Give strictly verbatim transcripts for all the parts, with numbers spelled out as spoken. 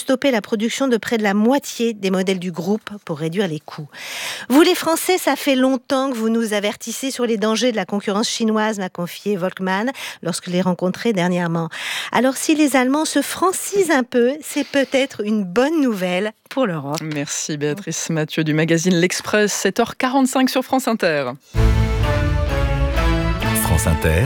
stopper la production de près de la moitié des modèles du groupe pour réduire les coûts. Vous les Français, ça fait longtemps que vous nous avertissez sur les dangers de la concurrence chinoise, m'a confié Volkmann lorsque je l'ai rencontré dernièrement. Alors si les Allemands se francisent un peu, c'est peut-être une bonne nouvelle pour l'Europe. Merci Béatrice Mathieu du magazine L'Express, sept heures quarante-cinq sur France Inter. France Inter,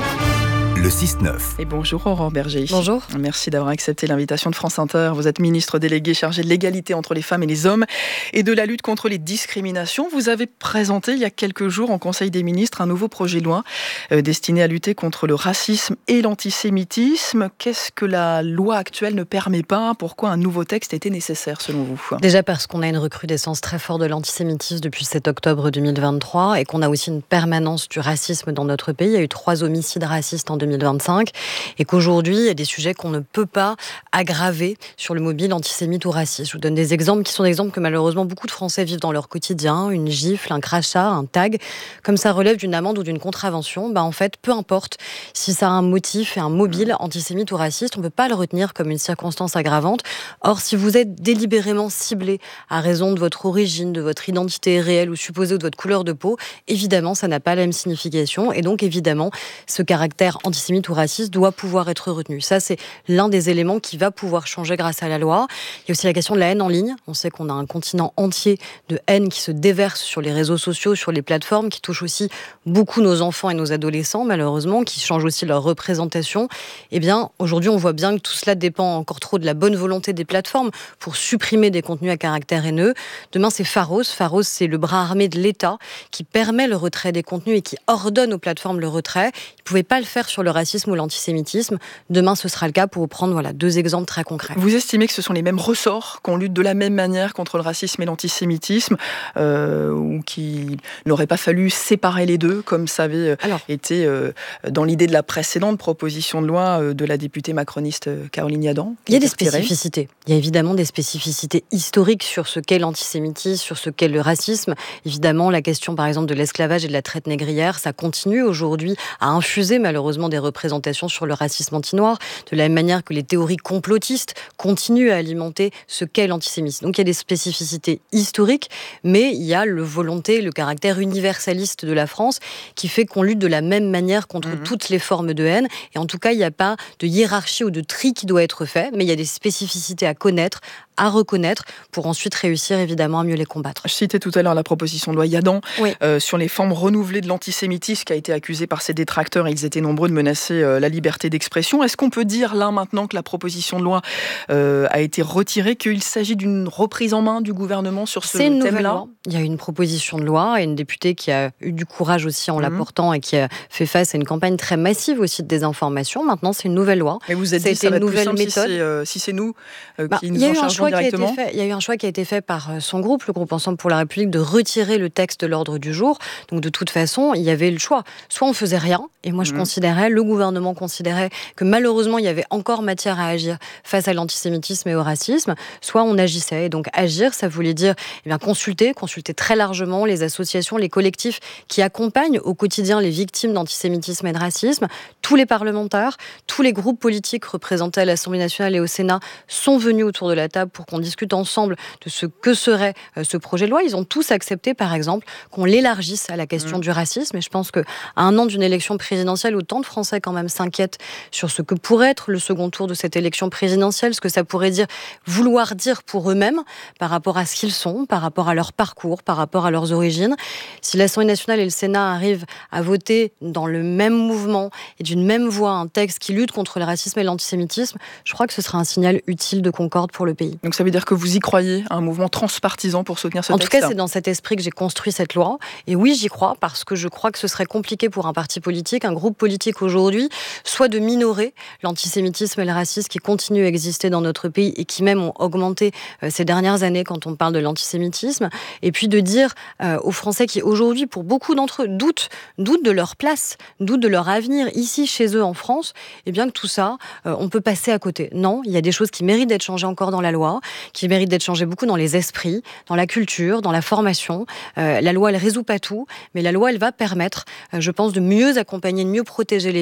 le six neuf. Et bonjour Aurore Berger. Bonjour. Merci d'avoir accepté l'invitation de France Inter. Vous êtes ministre déléguée chargée de l'égalité entre les femmes et les hommes et de la lutte contre les discriminations. Vous avez présenté il y a quelques jours en Conseil des ministres un nouveau projet de loi euh, destiné à lutter contre le racisme et l'antisémitisme. Qu'est-ce que la loi actuelle ne permet pas ? Pourquoi un nouveau texte était nécessaire selon vous ? Déjà parce qu'on a une recrudescence très forte de l'antisémitisme depuis le sept octobre deux mille vingt-trois et qu'on a aussi une permanence du racisme dans notre pays. Il y a eu trois homicides racistes en deux mille vingt-cinq et qu'aujourd'hui, il y a des sujets qu'on ne peut pas aggraver sur le mobile antisémite ou raciste. Je vous donne des exemples qui sont des exemples que malheureusement beaucoup de Français vivent dans leur quotidien. Une gifle, un crachat, un tag. Comme ça relève d'une amende ou d'une contravention, bah en fait, peu importe si ça a un motif et un mobile antisémite ou raciste, on ne peut pas le retenir comme une circonstance aggravante. Or, si vous êtes délibérément ciblé à raison de votre origine, de votre identité réelle ou supposée ou de votre couleur de peau, évidemment, ça n'a pas la même signification et donc évidemment, ce caractère antisémite ou raciste doit pouvoir être retenu. Ça, c'est l'un des éléments qui va pouvoir changer grâce à la loi. Il y a aussi la question de la haine en ligne. On sait qu'on a un continent entier de haine qui se déverse sur les réseaux sociaux, sur les plateformes, qui touche aussi beaucoup nos enfants et nos adolescents, malheureusement, qui changent aussi leur représentation. Eh bien, aujourd'hui, on voit bien que tout cela dépend encore trop de la bonne volonté des plateformes pour supprimer des contenus à caractère haineux. Demain, c'est Pharos. Pharos, c'est le bras armé de l'État qui permet le retrait des contenus et qui ordonne aux plateformes le retrait. Ils ne pouvaient pas le faire sur le racisme ou l'antisémitisme. Demain, ce sera le cas pour vous prendre voilà, deux exemples très concrets. Vous estimez que ce sont les mêmes ressorts, qu'on lutte de la même manière contre le racisme et l'antisémitisme, euh, ou qu'il n'aurait pas fallu séparer les deux, comme ça avait Alors, été euh, dans l'idée de la précédente proposition de loi euh, de la députée macroniste Caroline Yadan? Il y a des spécificités. Il y a évidemment des spécificités historiques sur ce qu'est l'antisémitisme, sur ce qu'est le racisme. Évidemment, la question, par exemple, de l'esclavage et de la traite négrière, ça continue aujourd'hui à infuser malheureusement des représentations sur le racisme anti-noir, de la même manière que les théories complotistes continuent à alimenter ce qu'est l'antisémitisme. Donc il y a des spécificités historiques, mais il y a le volonté, le caractère universaliste de la France qui fait qu'on lutte de la même manière contre mmh. toutes les formes de haine. Et en tout cas, il n'y a pas de hiérarchie ou de tri qui doit être fait, mais il y a des spécificités à connaître, à reconnaître, pour ensuite réussir évidemment à mieux les combattre. Je citais tout à l'heure la proposition de loi Yadan oui. euh, sur les formes renouvelées de l'antisémitisme qui a été accusée par ses détracteurs, et ils étaient nombreux, de menacer euh, la liberté d'expression. Est-ce qu'on peut dire là maintenant que la proposition de loi euh, a été retirée, qu'il s'agit d'une reprise en main du gouvernement sur ce thème-là ? C'est une nouvelle loi. Il y a eu une proposition de loi et une députée qui a eu du courage aussi en mmh. l'apportant et qui a fait face à une campagne très massive aussi de désinformation. Maintenant, c'est une nouvelle loi. Mais vous êtes ça dit, ça va une être nouvelle plus simple méthode. Si c'est, euh, si c'est nous euh, bah, qui nous en chargeons directement. Fait, il y a eu un choix qui a été fait par son groupe, le groupe Ensemble pour la République, de retirer le texte de l'ordre du jour. Donc de toute façon, il y avait le choix. Soit on faisait rien, et moi je mmh. considérais, le gouvernement considérait que malheureusement il y avait encore matière à agir face à l'antisémitisme et au racisme, soit on agissait. Et donc agir, ça voulait dire eh bien, consulter, consulter très largement les associations, les collectifs qui accompagnent au quotidien les victimes d'antisémitisme et de racisme. Tous les parlementaires, tous les groupes politiques représentés à l'Assemblée nationale et au Sénat sont venus autour de la table pour qu'on discute ensemble de ce que serait euh, ce projet de loi. Ils ont tous accepté, par exemple, qu'on l'élargisse à la question mmh. du racisme. Et je pense qu'à un an d'une élection présidentielle, où tant de Français quand même s'inquiètent sur ce que pourrait être le second tour de cette élection présidentielle, ce que ça pourrait dire, vouloir dire pour eux-mêmes, par rapport à ce qu'ils sont, par rapport à leur parcours, par rapport à leurs origines. Si l'Assemblée nationale et le Sénat arrivent à voter dans le même mouvement et d'une même voix un texte qui lutte contre le racisme et l'antisémitisme, je crois que ce sera un signal utile de concorde pour le pays. Donc ça veut dire que vous y croyez, un mouvement transpartisan pour soutenir ce en texte ? En tout cas, c'est dans cet esprit que j'ai construit cette loi. Et oui, j'y crois, parce que je crois que ce serait compliqué pour un parti politique, un groupe politique aujourd'hui, soit de minorer l'antisémitisme et le racisme qui continuent à exister dans notre pays et qui même ont augmenté euh, ces dernières années quand on parle de l'antisémitisme, et puis de dire euh, aux Français qui aujourd'hui, pour beaucoup d'entre eux, doutent, doutent de leur place, doutent de leur avenir ici, chez eux, en France, et bien que tout ça, euh, on peut passer à côté. Non, il y a des choses qui méritent d'être changées encore dans la loi, qui méritent d'être changées beaucoup dans les esprits, dans la culture, dans la formation. Euh, la loi, elle résout pas tout, mais la loi, elle va permettre, euh, je pense, de mieux accompagner, de mieux protéger les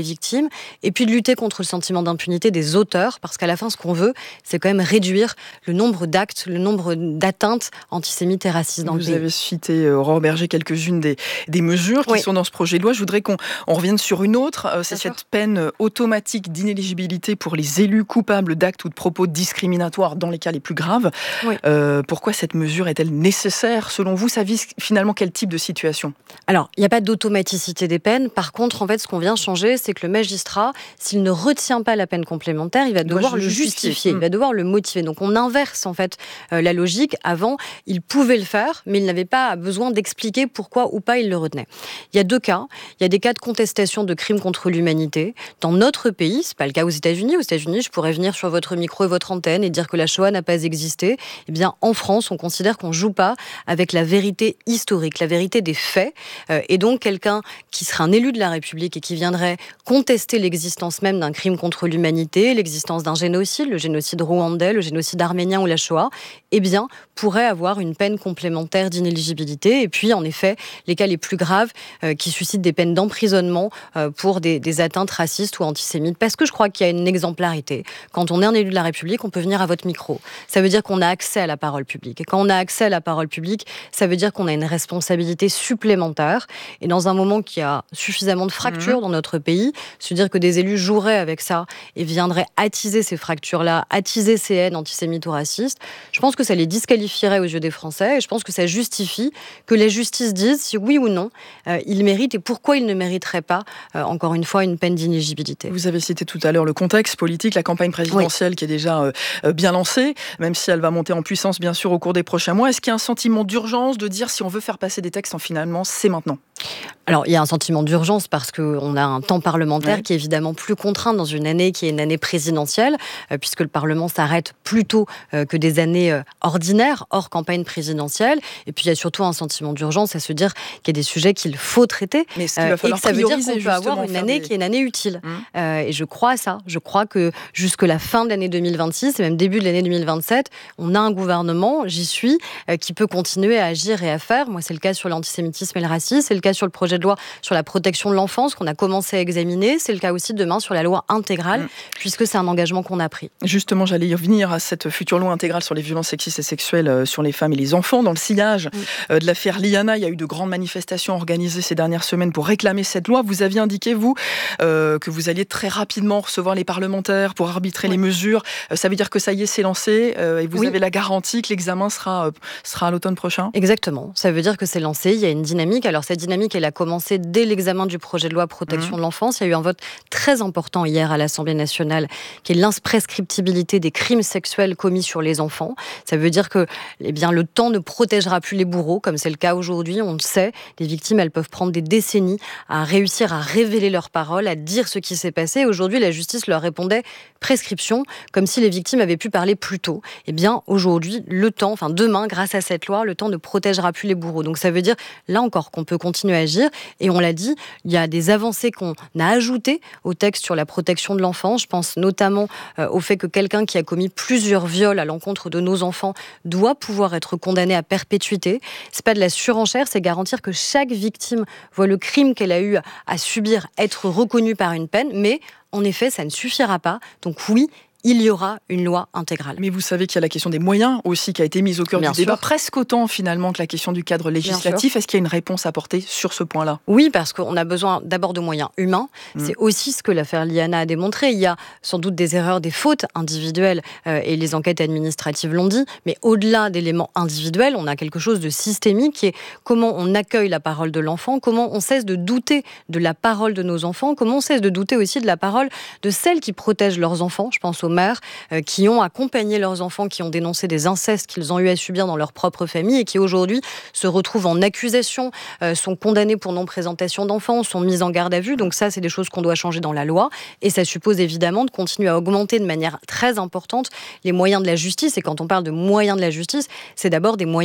victimes, et puis de lutter contre le sentiment d'impunité des auteurs, parce qu'à la fin, ce qu'on veut, c'est quand même réduire le nombre d'actes, le nombre d'atteintes antisémites et racistes dans Vous le pays. Vous avez cité, Aurore Berger, quelques-unes des, des mesures qui oui. sont dans ce projet de loi. Je voudrais qu'on on revienne sur une autre. C'est Bien cette sûr. peine automatique d'inéligibilité pour les élus coupables d'actes ou de propos discriminatoires dans les cas les plus graves. Oui. Euh, pourquoi cette mesure est-elle nécessaire? Selon vous, ça vise finalement quel type de situation? Alors, il n'y a pas d'automaticité des peines. Par contre, en fait, ce qu'on vient changer, c'est que le magistrat, s'il ne retient pas la peine complémentaire, il va devoir le justifier, justifier. Mmh. il va devoir le motiver. Donc, on inverse en fait euh, la logique. Avant, il pouvait le faire, mais il n'avait pas besoin d'expliquer pourquoi ou pas il le retenait. Il y a deux cas. Il y a des cas de contestation de crimes contre l'humanité. Dans notre pays, c'est pas le cas aux États-Unis. Aux États-Unis, je pourrais venir sur votre micro et votre antenne et dire que la Shoah n'a pas existé. Eh bien, en France, on considère qu'on joue pas avec la vérité historique, la vérité des faits. Euh, et donc, quelqu'un qui serait un élu de la République et qui viendrait contester l'existence même d'un crime contre l'humanité, l'existence d'un génocide, le génocide rwandais, le génocide arménien ou la Shoah, eh bien, pourrait avoir une peine complémentaire d'inéligibilité. Et puis, en effet, les cas les plus graves euh, qui suscitent des peines d'emprisonnement euh, pour des, des atteintes racistes ou antisémites. Parce que je crois qu'il y a une exemplarité. Quand on est un élu de la République, on peut venir à votre micro. Ça veut dire qu'on a accès à la parole publique. Et quand on a accès à la parole publique, ça veut dire qu'on a une responsabilité supplémentaire. Et dans un moment qui a suffisamment de fractures mmh. dans notre pays, se dire que des élus joueraient avec ça et viendraient attiser ces fractures-là, attiser ces haines antisémites ou racistes, je pense que ça les disqualifierait aux yeux des Français et je pense que ça justifie que la justice dise si oui ou non euh, ils méritent et pourquoi ils ne mériteraient pas, euh, encore une fois, une peine d'inéligibilité. Vous avez cité tout à l'heure le contexte politique, la campagne présidentielle oui. qui est déjà euh, bien lancée, même si elle va monter en puissance bien sûr au cours des prochains mois. Est-ce qu'il y a un sentiment d'urgence de dire si on veut faire passer des textes en finalement c'est maintenant? Alors, il y a un sentiment d'urgence parce qu'on a un temps parlementaire oui. qui est évidemment plus contraint dans une année qui est une année présidentielle, euh, puisque le Parlement s'arrête plus tôt euh, que des années euh, ordinaires, hors campagne présidentielle. Et puis, il y a surtout un sentiment d'urgence à se dire qu'il y a des sujets qu'il faut traiter Mais euh, et que ça veut dire qu'on peut avoir une année des... qui est une année utile. Mmh. Euh, et je crois à ça. Je crois que jusque la fin de l'année deux mille vingt-six et même début de l'année deux mille vingt-sept, on a un gouvernement, j'y suis, euh, qui peut continuer à agir et à faire. Moi, c'est le cas sur l'antisémitisme et le racisme, c'est le cas sur le projet de loi sur la protection de l'enfance qu'on a commencé à examiner. C'est le cas aussi demain sur la loi intégrale, mmh. puisque c'est un engagement qu'on a pris. Justement, j'allais y revenir à cette future loi intégrale sur les violences sexistes et sexuelles sur les femmes et les enfants. Dans le sillage mmh. de l'affaire Liana, il y a eu de grandes manifestations organisées ces dernières semaines pour réclamer cette loi. Vous aviez indiqué, vous, euh, que vous alliez très rapidement recevoir les parlementaires pour arbitrer oui. les mesures. Ça veut dire que ça y est, c'est lancé euh, et vous oui. avez la garantie que l'examen sera, euh, sera à l'automne prochain? Exactement. Ça veut dire que c'est lancé. Il y a une dynamique. Alors, cette dynamique, elle a commencé dès l'examen du projet de loi protection mmh. de l'enfance. Il y a eu un vote très important hier à l'Assemblée nationale qui est l'imprescriptibilité des crimes sexuels commis sur les enfants. Ça veut dire que eh bien, le temps ne protégera plus les bourreaux, comme c'est le cas aujourd'hui. On le sait, les victimes, elles peuvent prendre des décennies à réussir à révéler leurs paroles, à dire ce qui s'est passé. Aujourd'hui, la justice leur répondait prescription, comme si les victimes avaient pu parler plus tôt. Eh bien, aujourd'hui, le temps, enfin demain, grâce à cette loi, le temps ne protégera plus les bourreaux. Donc ça veut dire, là encore, qu'on peut continuer à agir. Et on l'a dit, il y a des avancées qu'on a ajoutées au texte sur la protection de l'enfant. Je pense notamment euh, au fait que quelqu'un qui a commis plusieurs viols à l'encontre de nos enfants doit pouvoir être condamné à perpétuité. C'est pas de la surenchère, c'est garantir que chaque victime voit le crime qu'elle a eu à subir être reconnu par une peine. Mais en effet, ça ne suffira pas. Donc oui, il y aura une loi intégrale. Mais vous savez qu'il y a la question des moyens aussi qui a été mise au cœur Bien du sûr. débat, presque autant finalement que la question du cadre législatif. Est-ce qu'il y a une réponse à apporter sur ce point-là? Oui, parce qu'on a besoin d'abord de moyens humains. Mmh. C'est aussi ce que l'affaire Liana a démontré. Il y a sans doute des erreurs, des fautes individuelles, euh, et les enquêtes administratives l'ont dit, mais au-delà d'éléments individuels, on a quelque chose de systémique qui est comment on accueille la parole de l'enfant, comment on cesse de douter de la parole de nos enfants, comment on cesse de douter aussi de la parole de celles qui protègent leurs enfants. Je pense aux mères euh, qui ont accompagné leurs enfants, qui ont dénoncé des incestes qu'ils ont eu à subir dans leur propre famille et qui aujourd'hui se retrouvent en accusation, euh, sont condamnés pour non-présentation d'enfants, sont mis en garde à vue. Donc ça, c'est des choses qu'on doit changer dans la loi et ça suppose évidemment de continuer à augmenter de manière très importante les moyens de la justice. Et quand on parle de moyens de la justice, c'est d'abord des moyens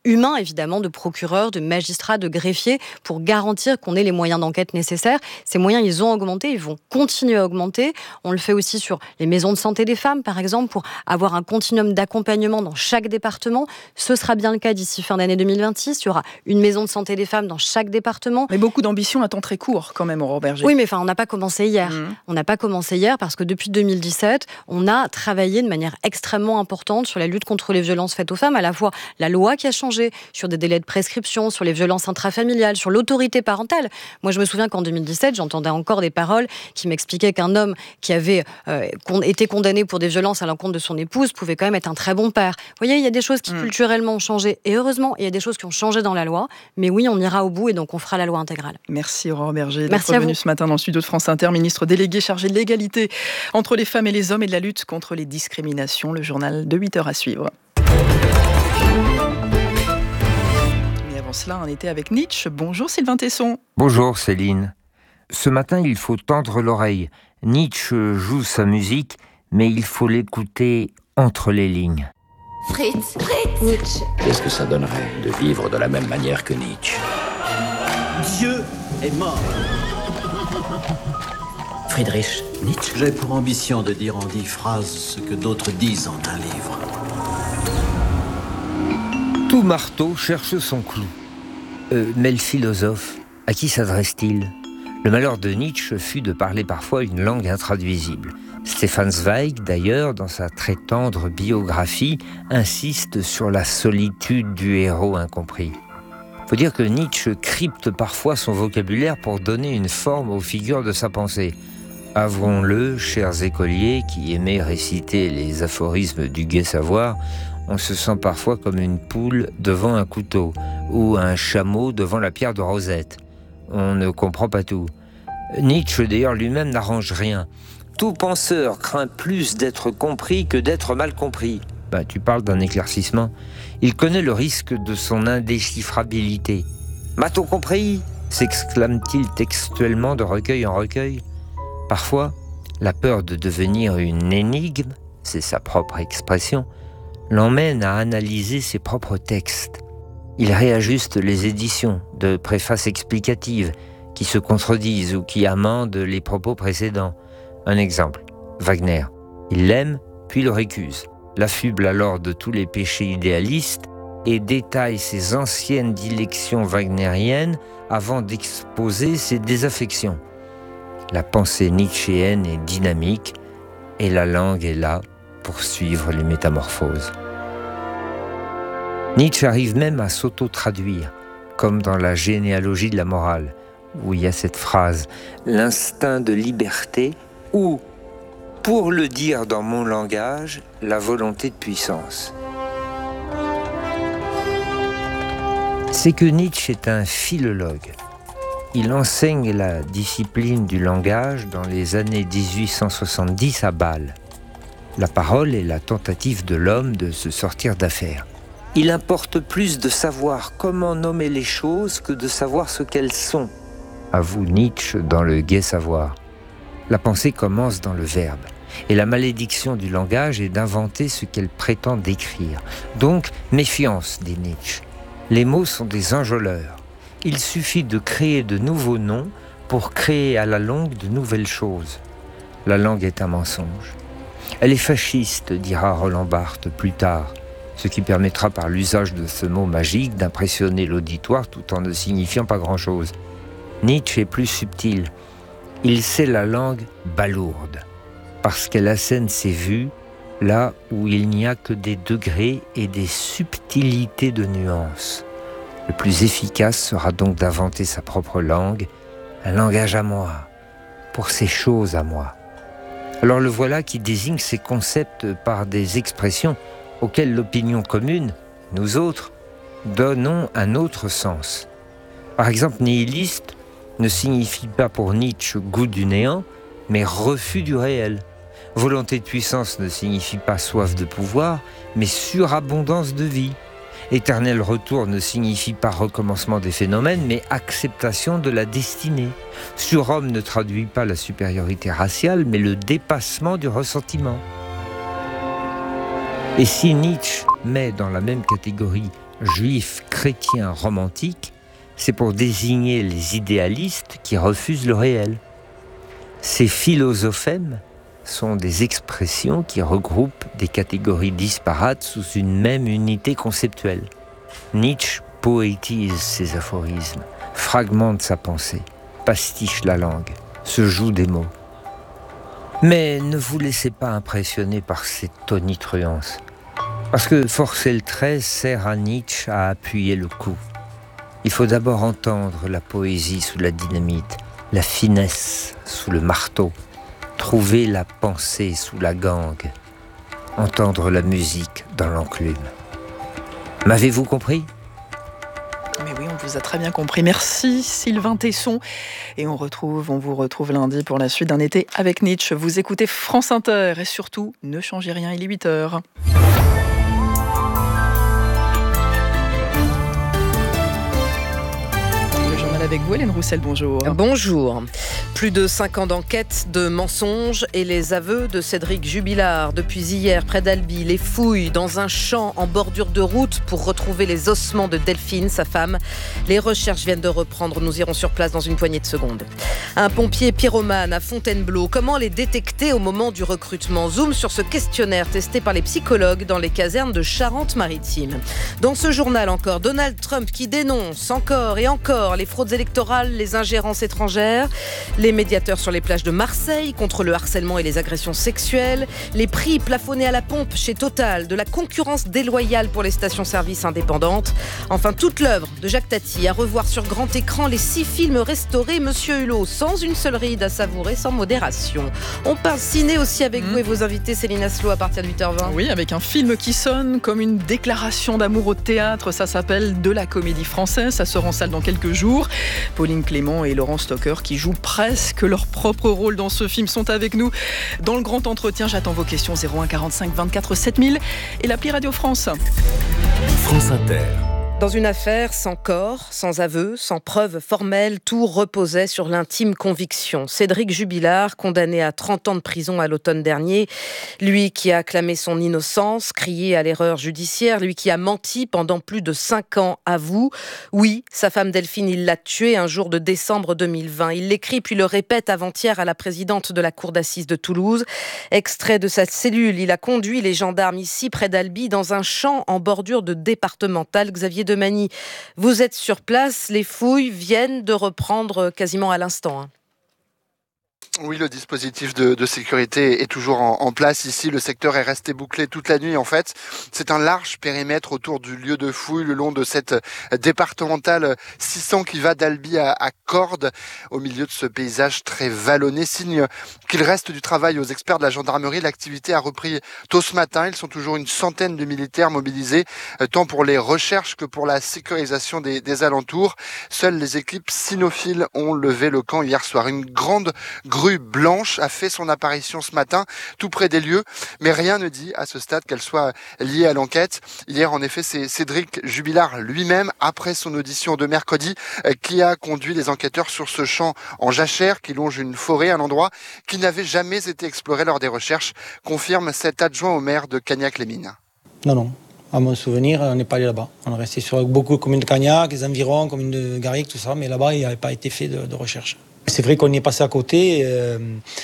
humains, évidemment, de procureurs, de magistrats, de greffiers, pour garantir qu'on ait les moyens d'enquête nécessaires. Ces moyens, ils ont augmenté, ils vont continuer à augmenter. On le fait aussi sur les maisons de santé des femmes, par exemple, pour avoir un continuum d'accompagnement dans chaque département. Ce sera bien le cas d'ici fin d'année deux mille vingt-six. Il y aura une maison de santé des femmes dans chaque département. Mais beaucoup d'ambition à temps très court, quand même, Aurore Berger. Oui, mais enfin, on n'a pas commencé hier. Mmh. On n'a pas commencé hier parce que depuis deux mille dix-sept, on a travaillé de manière extrêmement importante sur la lutte contre les violences faites aux femmes, à la fois la loi qui a changé, sur des délais de prescription, sur les violences intrafamiliales, sur l'autorité parentale. Moi, je me souviens qu'en deux mille dix-sept, j'entendais encore des paroles qui m'expliquaient qu'un homme qui avait euh, été condamné pour des violences à l'encontre de son épouse pouvait quand même être un très bon père. Vous voyez, il y a des choses qui mmh. culturellement ont changé, et heureusement, il y a des choses qui ont changé dans la loi, mais oui, on ira au bout et donc on fera la loi intégrale. Merci Aurore Berger d'être venue ce matin dans le studio de France Inter, ministre déléguée chargée de l'égalité entre les femmes et les hommes et de la lutte contre les discriminations. Le journal de huit heures à suivre. Mais avant cela, on était avec Nietzsche. Bonjour Sylvain Tesson. Bonjour Céline. Ce matin, il faut tendre l'oreille. Nietzsche joue sa musique, mais il faut l'écouter entre les lignes. Fritz, Fritz, Nietzsche. Qu'est-ce que ça donnerait de vivre de la même manière que Nietzsche ? Dieu est mort. Friedrich Nietzsche. J'ai pour ambition de dire en dix phrases ce que d'autres disent en un livre. Tout marteau cherche son clou. Euh, mais le philosophe, à qui s'adresse-t-il ? Le malheur de Nietzsche fut de parler parfois une langue intraduisible. Stefan Zweig, d'ailleurs, dans sa très tendre biographie, insiste sur la solitude du héros incompris. Il faut dire que Nietzsche crypte parfois son vocabulaire pour donner une forme aux figures de sa pensée. Avouons-le, chers écoliers qui aimaient réciter les aphorismes du gai savoir, on se sent parfois comme une poule devant un couteau ou un chameau devant la pierre de Rosette. On ne comprend pas tout. Nietzsche, d'ailleurs, lui-même n'arrange rien. Tout penseur craint plus d'être compris que d'être mal compris. Bah, tu parles d'un éclaircissement. Il connaît le risque de son indéchiffrabilité. « M'a-t-on compris ?» s'exclame-t-il textuellement de recueil en recueil. Parfois, la peur de devenir une énigme, c'est sa propre expression, l'emmène à analyser ses propres textes. Il réajuste les éditions de préfaces explicatives qui se contredisent ou qui amendent les propos précédents. Un exemple, Wagner. Il l'aime, puis le récuse. L'affuble alors de tous les péchés idéalistes et détaille ses anciennes dilections wagnériennes avant d'exposer ses désaffections. La pensée nietzschéenne est dynamique et la langue est là pour suivre les métamorphoses. Nietzsche arrive même à s'auto-traduire, comme dans la généalogie de la morale, où il y a cette phrase « l'instinct de liberté » ou, pour le dire dans mon langage, la volonté de puissance. C'est que Nietzsche est un philologue. Il enseigne la discipline du langage dans les années dix-huit cent soixante-dix à Bâle. La parole est la tentative de l'homme de se sortir d'affaire. Il importe plus de savoir comment nommer les choses que de savoir ce qu'elles sont, avoue Nietzsche dans le gai savoir. La pensée commence dans le verbe, et la malédiction du langage est d'inventer ce qu'elle prétend décrire. Donc, méfiance, dit Nietzsche. Les mots sont des enjôleurs. Il suffit de créer de nouveaux noms pour créer à la longue de nouvelles choses. La langue est un mensonge. Elle est fasciste, dira Roland Barthes plus tard, ce qui permettra par l'usage de ce mot magique d'impressionner l'auditoire tout en ne signifiant pas grand-chose. Nietzsche est plus subtil. Il sait la langue balourde, parce qu'elle assène ses vues là où il n'y a que des degrés et des subtilités de nuances. Le plus efficace sera donc d'inventer sa propre langue, un langage à moi, pour ces choses à moi. Alors le voilà qui désigne ces concepts par des expressions auxquelles l'opinion commune, nous autres, donnons un autre sens. Par exemple, nihiliste ne signifie pas pour Nietzsche goût du néant, mais refus du réel. Volonté de puissance ne signifie pas soif de pouvoir, mais surabondance de vie. Éternel retour ne signifie pas recommencement des phénomènes, mais acceptation de la destinée. Surhomme ne traduit pas la supériorité raciale, mais le dépassement du ressentiment. Et si Nietzsche met dans la même catégorie juif chrétien romantique, c'est pour désigner les idéalistes qui refusent le réel. Ces philosophèmes sont des expressions qui regroupent des catégories disparates sous une même unité conceptuelle. Nietzsche poétise ses aphorismes, fragmente sa pensée, pastiche la langue, se joue des mots. Mais ne vous laissez pas impressionner par ces tonitruances, parce que forcer le trait sert à Nietzsche à appuyer le coup. Il faut d'abord entendre la poésie sous la dynamite, la finesse sous le marteau, trouver la pensée sous la gangue, entendre la musique dans l'enclume. M'avez-vous compris ? Mais oui, on vous a très bien compris. Merci Sylvain Tesson. Et on retrouve, on vous retrouve lundi pour la suite d'un été avec Nietzsche. Vous écoutez France Inter et surtout, ne changez rien, il est huit heures. Avec vous, Hélène Roussel, bonjour. Bonjour. Plus de cinq ans d'enquête, de mensonges et les aveux de Cédric Jubilard. Depuis hier, près d'Albi, les fouilles dans un champ en bordure de route pour retrouver les ossements de Delphine, sa femme. Les recherches viennent de reprendre. Nous irons sur place dans une poignée de secondes. Un pompier pyromane à Fontainebleau. Comment les détecter au moment du recrutement ? Zoom sur ce questionnaire testé par les psychologues dans les casernes de Charente-Maritime. Dans ce journal encore, Donald Trump qui dénonce encore et encore les fraudes électorales, les ingérences étrangères, les médiateurs sur les plages de Marseille contre le harcèlement et les agressions sexuelles, les prix plafonnés à la pompe chez Total, de la concurrence déloyale pour les stations-service indépendantes. Enfin, toute l'œuvre de Jacques Tati à revoir sur grand écran, les six films restaurés, Monsieur Hulot, sans une seule ride à savourer, sans modération. On parle ciné aussi avec mmh. vous et vos invités, Céline Aslo, à partir de huit heures vingt. Oui, avec un film qui sonne comme une déclaration d'amour au théâtre. Ça s'appelle De la Comédie Française. Ça sort en salle dans quelques jours. Pauline Clément et Laurent Stocker, qui jouent presque leur propre rôle dans ce film, sont avec nous dans le grand entretien. J'attends vos questions zéro un quarante-cinq vingt-quatre sept mille et l'appli Radio France. France Inter. Dans une affaire sans corps, sans aveu, sans preuve formelle, tout reposait sur l'intime conviction. Cédric Jubilard, condamné à trente ans de prison à l'automne dernier, lui qui a clamé son innocence, crié à l'erreur judiciaire, lui qui a menti pendant plus de cinq ans, avoue. Oui, sa femme Delphine, il l'a tuée un jour de décembre deux mille vingt. Il l'écrit puis le répète avant-hier à la présidente de la cour d'assises de Toulouse. Extrait de sa cellule, il a conduit les gendarmes ici, près d'Albi, dans un champ en bordure de départementale. Xavier Demagny, vous êtes sur place, les fouilles viennent de reprendre quasiment à l'instant. Hein. Oui, le dispositif de, de sécurité est toujours en, en place. Ici, le secteur est resté bouclé toute la nuit. En fait, c'est un large périmètre autour du lieu de fouille, le long de cette départementale six cents qui va d'Albi à, à Cordes, au milieu de ce paysage très vallonné. Signe qu'il reste du travail aux experts de la gendarmerie. L'activité a repris tôt ce matin. Ils sont toujours une centaine de militaires mobilisés, tant pour les recherches que pour la sécurisation des, des alentours. Seules les équipes cynophiles ont levé le camp hier soir. Une grande grue blanche a fait son apparition ce matin, tout près des lieux, mais rien ne dit à ce stade qu'elle soit liée à l'enquête. Hier, en effet, c'est Cédric Jubilard lui-même, après son audition de mercredi, qui a conduit les enquêteurs sur ce champ en jachère qui longe une forêt, un endroit qui n'avait jamais été exploré lors des recherches, confirme cet adjoint au maire de Cagnac-les-Mines. Non, non. À mon souvenir, on n'est pas allé là-bas. On est resté sur beaucoup de communes de Cagnac, les environs, communes de Garrigue, tout ça, mais là-bas, il n'y avait pas été fait de, de recherche. C'est vrai qu'on y est passé à côté euh,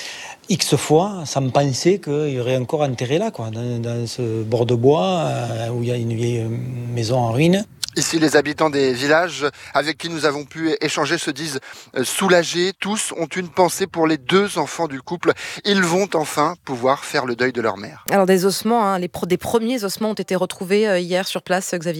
X fois, sans penser qu'il y aurait encore enterré là, quoi, dans, dans ce bord de bois euh, où il y a une vieille maison en ruine. Ici, les habitants des villages avec qui nous avons pu échanger se disent soulagés. Tous ont une pensée pour les deux enfants du couple. Ils vont enfin pouvoir faire le deuil de leur mère. Alors des ossements, hein, les pro- des premiers ossements ont été retrouvés euh, hier sur place, Xavier ?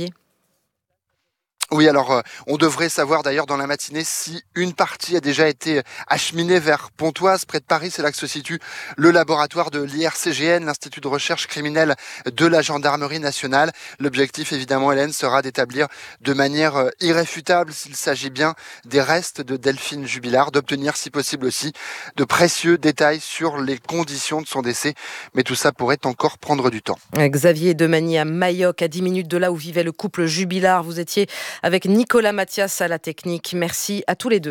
Oui, alors euh, on devrait savoir d'ailleurs dans la matinée si une partie a déjà été acheminée vers Pontoise, près de Paris. C'est là que se situe le laboratoire de l'I R C G N, l'Institut de recherche criminelle de la Gendarmerie nationale. L'objectif, évidemment, Hélène, sera d'établir de manière euh, irréfutable s'il s'agit bien des restes de Delphine Jubilard, d'obtenir si possible aussi de précieux détails sur les conditions de son décès. Mais tout ça pourrait encore prendre du temps. Xavier Demagny à Mayoc, à dix minutes de là où vivait le couple Jubilard. Vous étiez avec Nicolas Mathias à la technique. Merci à tous les deux.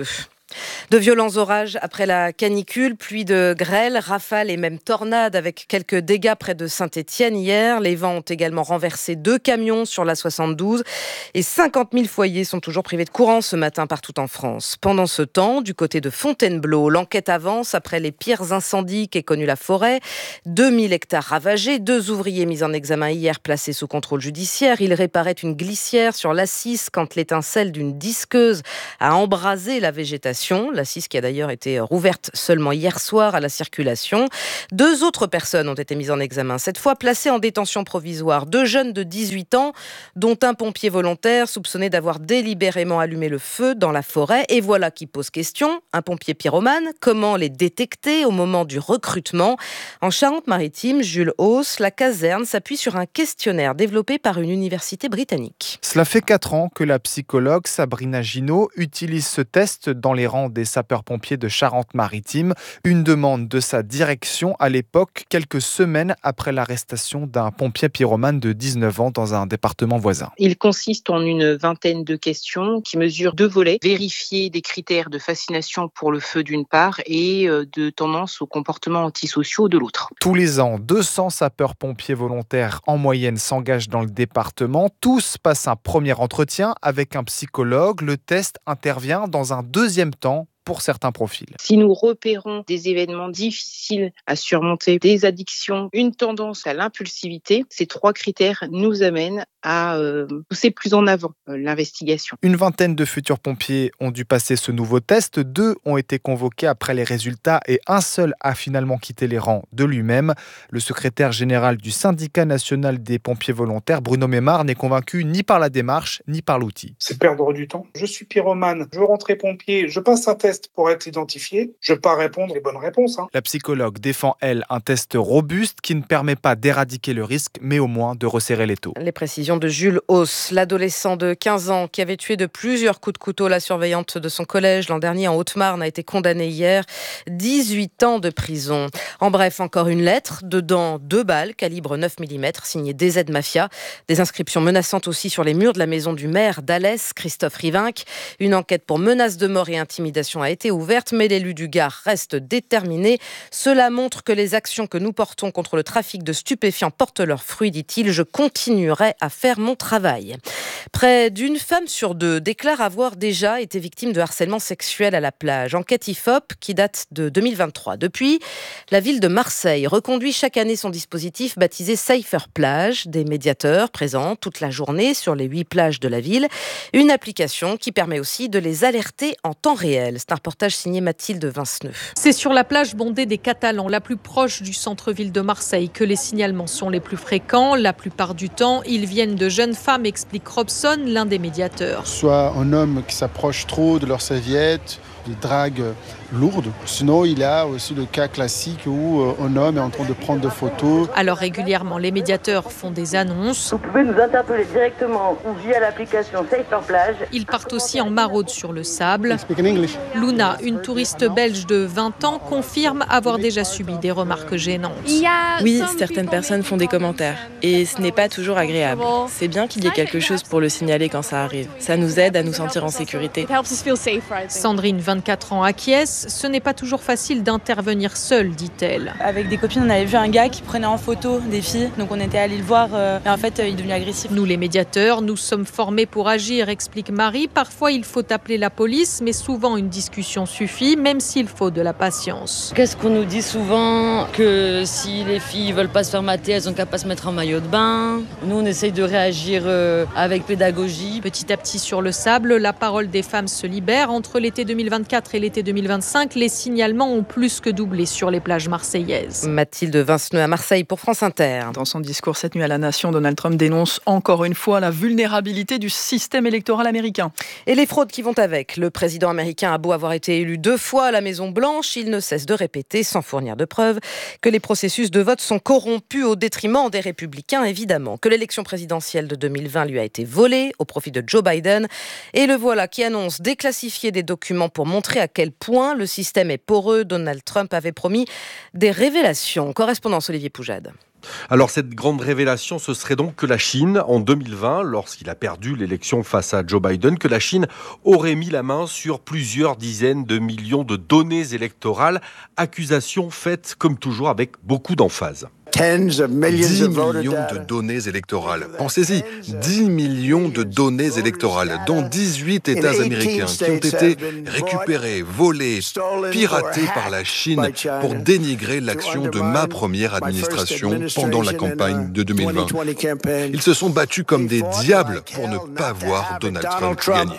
De violents orages après la canicule, pluie de grêle, rafales et même tornades avec quelques dégâts près de Saint-Étienne hier. Les vents ont également renversé deux camions sur la soixante-douze et cinquante mille foyers sont toujours privés de courant ce matin partout en France. Pendant ce temps, du côté de Fontainebleau, l'enquête avance après les pires incendies qu'ait connu la forêt. deux mille hectares ravagés, deux ouvriers mis en examen hier placés sous contrôle judiciaire. Ils réparaient une glissière sur l'Assis quand l'étincelle d'une disqueuse a embrasé la végétation. L'Assis qui a d'ailleurs été rouverte seulement hier soir à la circulation. Deux autres personnes ont été mises en examen, cette fois placées en détention provisoire. Deux jeunes de dix-huit ans, dont un pompier volontaire soupçonné d'avoir délibérément allumé le feu dans la forêt. Et voilà qui pose question. Un pompier pyromane, comment les détecter au moment du recrutement ? En Charente-Maritime, Jules Hauss, la caserne s'appuie sur un questionnaire développé par une université britannique. Cela fait quatre ans que la psychologue Sabrina Ginaud utilise ce test dans les rangs des sapeurs-pompiers de Charente-Maritime. Une demande de sa direction à l'époque, quelques semaines après l'arrestation d'un pompier pyromane de dix-neuf ans dans un département voisin. Il consiste en une vingtaine de questions qui mesurent deux volets. Vérifier des critères de fascination pour le feu d'une part et de tendance aux comportements antisociaux de l'autre. Tous les ans, deux cents sapeurs-pompiers volontaires en moyenne s'engagent dans le département. Tous passent un premier entretien avec un psychologue. Le test intervient dans un deuxième temps pour certains profils. Si nous repérons des événements difficiles à surmonter, des addictions, une tendance à l'impulsivité, ces trois critères nous amènent à euh, pousser plus en avant euh, l'investigation. Une vingtaine de futurs pompiers ont dû passer ce nouveau test. Deux ont été convoqués après les résultats et un seul a finalement quitté les rangs de lui-même. Le secrétaire général du syndicat national des pompiers volontaires, Bruno Mémard, n'est convaincu ni par la démarche ni par l'outil. C'est perdre du temps. Je suis pyromane, je veux rentrer pompier, je passe un test pour être identifié, je ne peux pas répondre les bonnes réponses. Hein. La psychologue défend, elle, un test robuste qui ne permet pas d'éradiquer le risque, mais au moins de resserrer les taux. Les précisions de Jules Hauss, l'adolescent de quinze ans qui avait tué de plusieurs coups de couteau la surveillante de son collège l'an dernier en Haute-Marne a été condamné hier. dix-huit ans de prison. En bref, encore une lettre, dedans deux balles, calibre neuf millimètres, signée D Z Mafia. Des inscriptions menaçantes aussi sur les murs de la maison du maire d'Alès, Christophe Rivinc. Une enquête pour menaces de mort et intimidation a été ouverte, mais l'élu du Gard reste déterminé. Cela montre que les actions que nous portons contre le trafic de stupéfiants portent leurs fruits, dit-il. Je continuerai à faire mon travail. Près d'une femme sur deux déclare avoir déjà été victime de harcèlement sexuel à la plage. Enquête I F O P qui date de deux mille vingt-trois. Depuis, la ville de Marseille reconduit chaque année son dispositif baptisé Safer Plage. Des médiateurs présents toute la journée sur les huit plages de la ville. Une application qui permet aussi de les alerter en temps réel. C'est un reportage signé Mathilde Vinceneux. C'est sur la plage bondée des Catalans, la plus proche du centre-ville de Marseille, que les signalements sont les plus fréquents. La plupart du temps, ils viennent de jeunes femmes, explique Robson, l'un des médiateurs. Soit un homme qui s'approche trop de leur serviette, des dragues lourdes. Sinon, il y a aussi le cas classique où un homme est en train de prendre des photos. Alors régulièrement, les médiateurs font des annonces. Vous pouvez nous interpeller directement ou via l'application Safer Plage. Ils partent aussi en maraude sur le sable. Luna, une touriste belge de vingt ans, confirme avoir déjà subi des remarques gênantes. Oui, certaines personnes font des commentaires et ce n'est pas toujours agréable. C'est bien qu'il y ait quelque chose pour le signaler quand ça arrive. Ça nous aide à nous sentir en sécurité. Sandrine, vingt-quatre ans, acquiesce. Ce n'est pas toujours facile d'intervenir seule, dit-elle. Avec des copines, on avait vu un gars qui prenait en photo des filles, donc on était allé le voir, euh, et en fait, euh, il est devenu agressif. Nous, les médiateurs, nous sommes formés pour agir, explique Marie. Parfois, il faut appeler la police, mais souvent, une discussion suffit, même s'il faut de la patience. Qu'est-ce qu'on nous dit souvent ? Que si les filles veulent pas se faire mater, elles ont qu'à pas se mettre en maillot de bain. Nous, on essaye de réagir euh, avec pédagogie. Petit à petit, sur le sable, la parole des femmes se libère. Entre l'été deux mille vingt-quatre et l'été deux mille vingt-cinq, les signalements ont plus que doublé sur les plages marseillaises. Mathilde Vinceneux à Marseille pour France Inter. Dans son discours cette nuit à la Nation, Donald Trump dénonce encore une fois la vulnérabilité du système électoral américain. Et les fraudes qui vont avec. Le président américain a beau avoir été élu deux fois à la Maison-Blanche, il ne cesse de répéter, sans fournir de preuves, que les processus de vote sont corrompus au détriment des républicains, évidemment. Que l'élection présidentielle de deux mille vingt lui a été volée au profit de Joe Biden. Et le voilà qui annonce déclassifier des documents pour montrer à quel point le système est poreux. Donald Trump avait promis des révélations. Correspondance Olivier Poujade. Alors cette grande révélation, ce serait donc que la Chine, en deux mille vingt, lorsqu'il a perdu l'élection face à Joe Biden, que la Chine aurait mis la main sur plusieurs dizaines de millions de données électorales, accusation faite comme toujours avec beaucoup d'emphase. dix millions de données électorales. Pensez-y, dix millions de données électorales, dont dix-huit États américains qui ont été récupérés, volés, piratés par la Chine pour dénigrer l'action de ma première administration pendant la campagne de deux mille vingt. Ils se sont battus comme des diables pour ne pas voir Donald Trump gagner.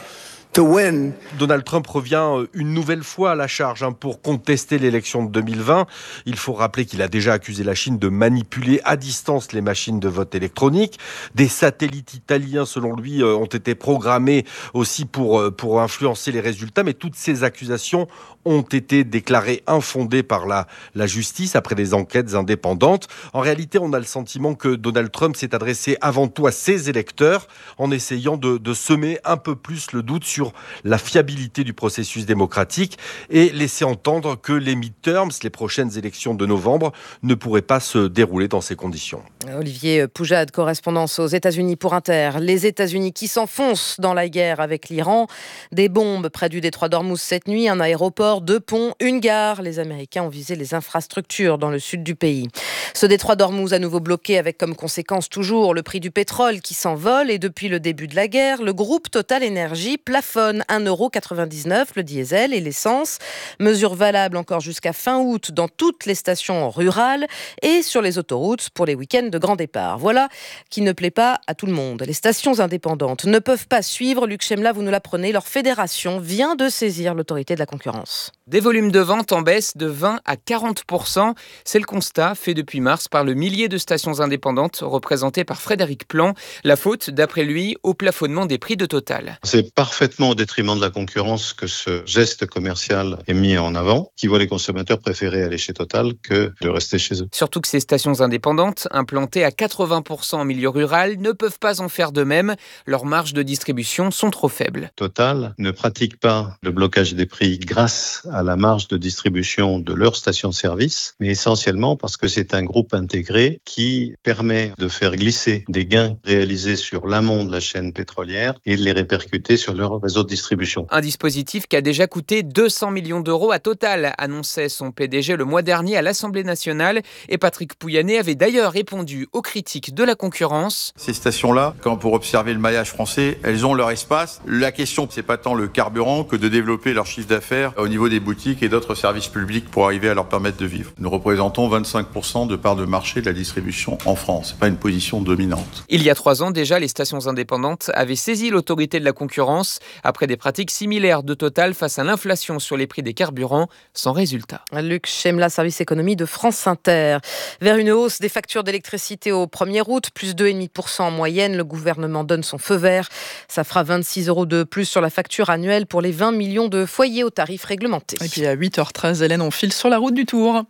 Donald Trump revient une nouvelle fois à la charge hein, pour contester l'élection de deux mille vingt. Il faut rappeler qu'il a déjà accusé la Chine de manipuler à distance les machines de vote électronique. Des satellites italiens, selon lui, ont été programmés aussi pour, pour influencer les résultats. Mais toutes ces accusations ont été déclarées infondées par la, la justice après des enquêtes indépendantes. En réalité, on a le sentiment que Donald Trump s'est adressé avant tout à ses électeurs en essayant de, de semer un peu plus le doute sur la fiabilité du processus démocratique et laisser entendre que les midterms, les prochaines élections de novembre, ne pourraient pas se dérouler dans ces conditions. Olivier Poujade, correspondance aux États-Unis pour Inter. Les États-Unis qui s'enfoncent dans la guerre avec l'Iran. Des bombes près du détroit d'Ormuz cette nuit, un aéroport, deux ponts, une gare. Les Américains ont visé les infrastructures dans le sud du pays. Ce détroit d'Ormuz à nouveau bloqué avec comme conséquence toujours le prix du pétrole qui s'envole et depuis le début de la guerre, le groupe Total Energy plafonne un euro quatre-vingt-dix-neuf le diesel et l'essence. Mesure valable encore jusqu'à fin août dans toutes les stations rurales et sur les autoroutes pour les week-ends de grand départ. Voilà qui ne plaît pas à tout le monde. Les stations indépendantes ne peuvent pas suivre. Luc Chemla, vous nous l'apprenez, leur fédération vient de saisir l'autorité de la concurrence. Des volumes de vente en baisse de vingt à quarante pour cent. C'est le constat fait depuis mars par le millier de stations indépendantes représentées par Frédéric Plan. La faute, d'après lui, au plafonnement des prix de Total. C'est parfaitement au détriment de la concurrence que ce geste commercial est mis en avant, qui voit les consommateurs préférer aller chez Total que de rester chez eux. Surtout que ces stations indépendantes, implantées à quatre-vingts pour cent en milieu rural, ne peuvent pas en faire de même. Leurs marges de distribution sont trop faibles. Total ne pratique pas le blocage des prix grâce à la marge de distribution de leurs stations-service, mais essentiellement parce que c'est un groupe intégré qui permet de faire glisser des gains réalisés sur l'amont de la chaîne pétrolière et de les répercuter sur leur réseau de distribution. Un dispositif qui a déjà coûté deux cents millions d'euros à Total, annonçait son P D G le mois dernier à l'Assemblée nationale. Et Patrick Pouyanné avait d'ailleurs répondu aux critiques de la concurrence. Ces stations-là, quand pour observer le maillage français, elles ont leur espace. La question, c'est pas tant le carburant que de développer leur chiffre d'affaires au niveau des boutiques et d'autres services publics pour arriver à leur permettre de vivre. Nous représentons vingt-cinq pour cent de part de marché de la distribution en France. C'est pas une position dominante. Il y a trois ans déjà, les stations indépendantes avaient saisi l'autorité de la concurrence après des pratiques similaires de Total face à l'inflation sur les prix des carburants, sans résultat. Luc Chemla, service économie de France Inter. Vers une hausse des factures d'électricité au premier août, plus deux virgule cinq pour cent en moyenne. Le gouvernement donne son feu vert. Ça fera vingt-six euros de plus sur la facture annuelle pour les vingt millions de foyers aux tarifs réglementés. Et puis à huit heures treize, Hélène, on file sur la route du Tour.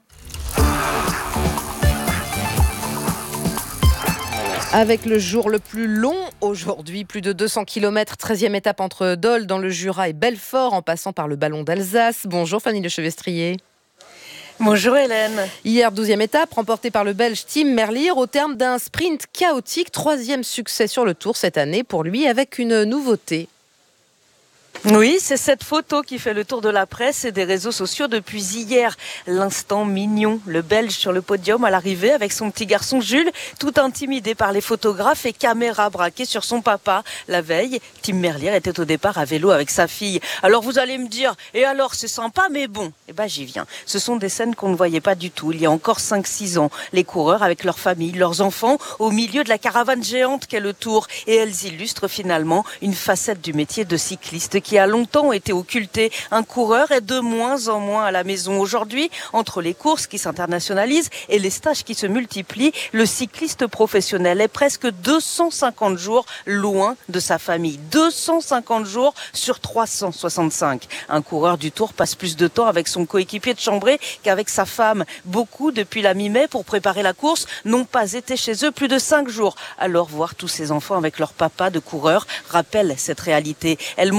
Avec le jour le plus long aujourd'hui, plus de deux cents kilomètres, treizième étape entre Dole dans le Jura et Belfort en passant par le Ballon d'Alsace. Bonjour Fanny Lechevestrier. Bonjour Hélène. Hier, douzième étape, remportée par le Belge Tim Merlier au terme d'un sprint chaotique. Troisième succès sur le Tour cette année pour lui avec une nouveauté. Oui, c'est cette photo qui fait le tour de la presse et des réseaux sociaux depuis hier. L'instant mignon, le Belge sur le podium à l'arrivée avec son petit garçon Jules, tout intimidé par les photographes et caméras braquées sur son papa. La veille, Tim Merlier était au départ à vélo avec sa fille. Alors vous allez me dire, et alors c'est sympa mais bon, eh ben j'y viens. Ce sont des scènes qu'on ne voyait pas du tout il y a encore cinq six ans. Les coureurs avec leurs familles, leurs enfants, au milieu de la caravane géante qu'est le Tour. Et elles illustrent finalement une facette du métier de cycliste qui a longtemps été occulté. Un coureur est de moins en moins à la maison. Aujourd'hui, entre les courses qui s'internationalisent et les stages qui se multiplient, le cycliste professionnel est presque deux cent cinquante jours loin de sa famille. deux cent cinquante jours sur trois cent soixante-cinq. Un coureur du Tour passe plus de temps avec son coéquipier de chambrée qu'avec sa femme. Beaucoup, depuis la mi-mai, pour préparer la course, n'ont pas été chez eux plus de cinq jours. Alors voir tous ces enfants avec leur papa de coureur rappelle cette réalité. Elle montre aussi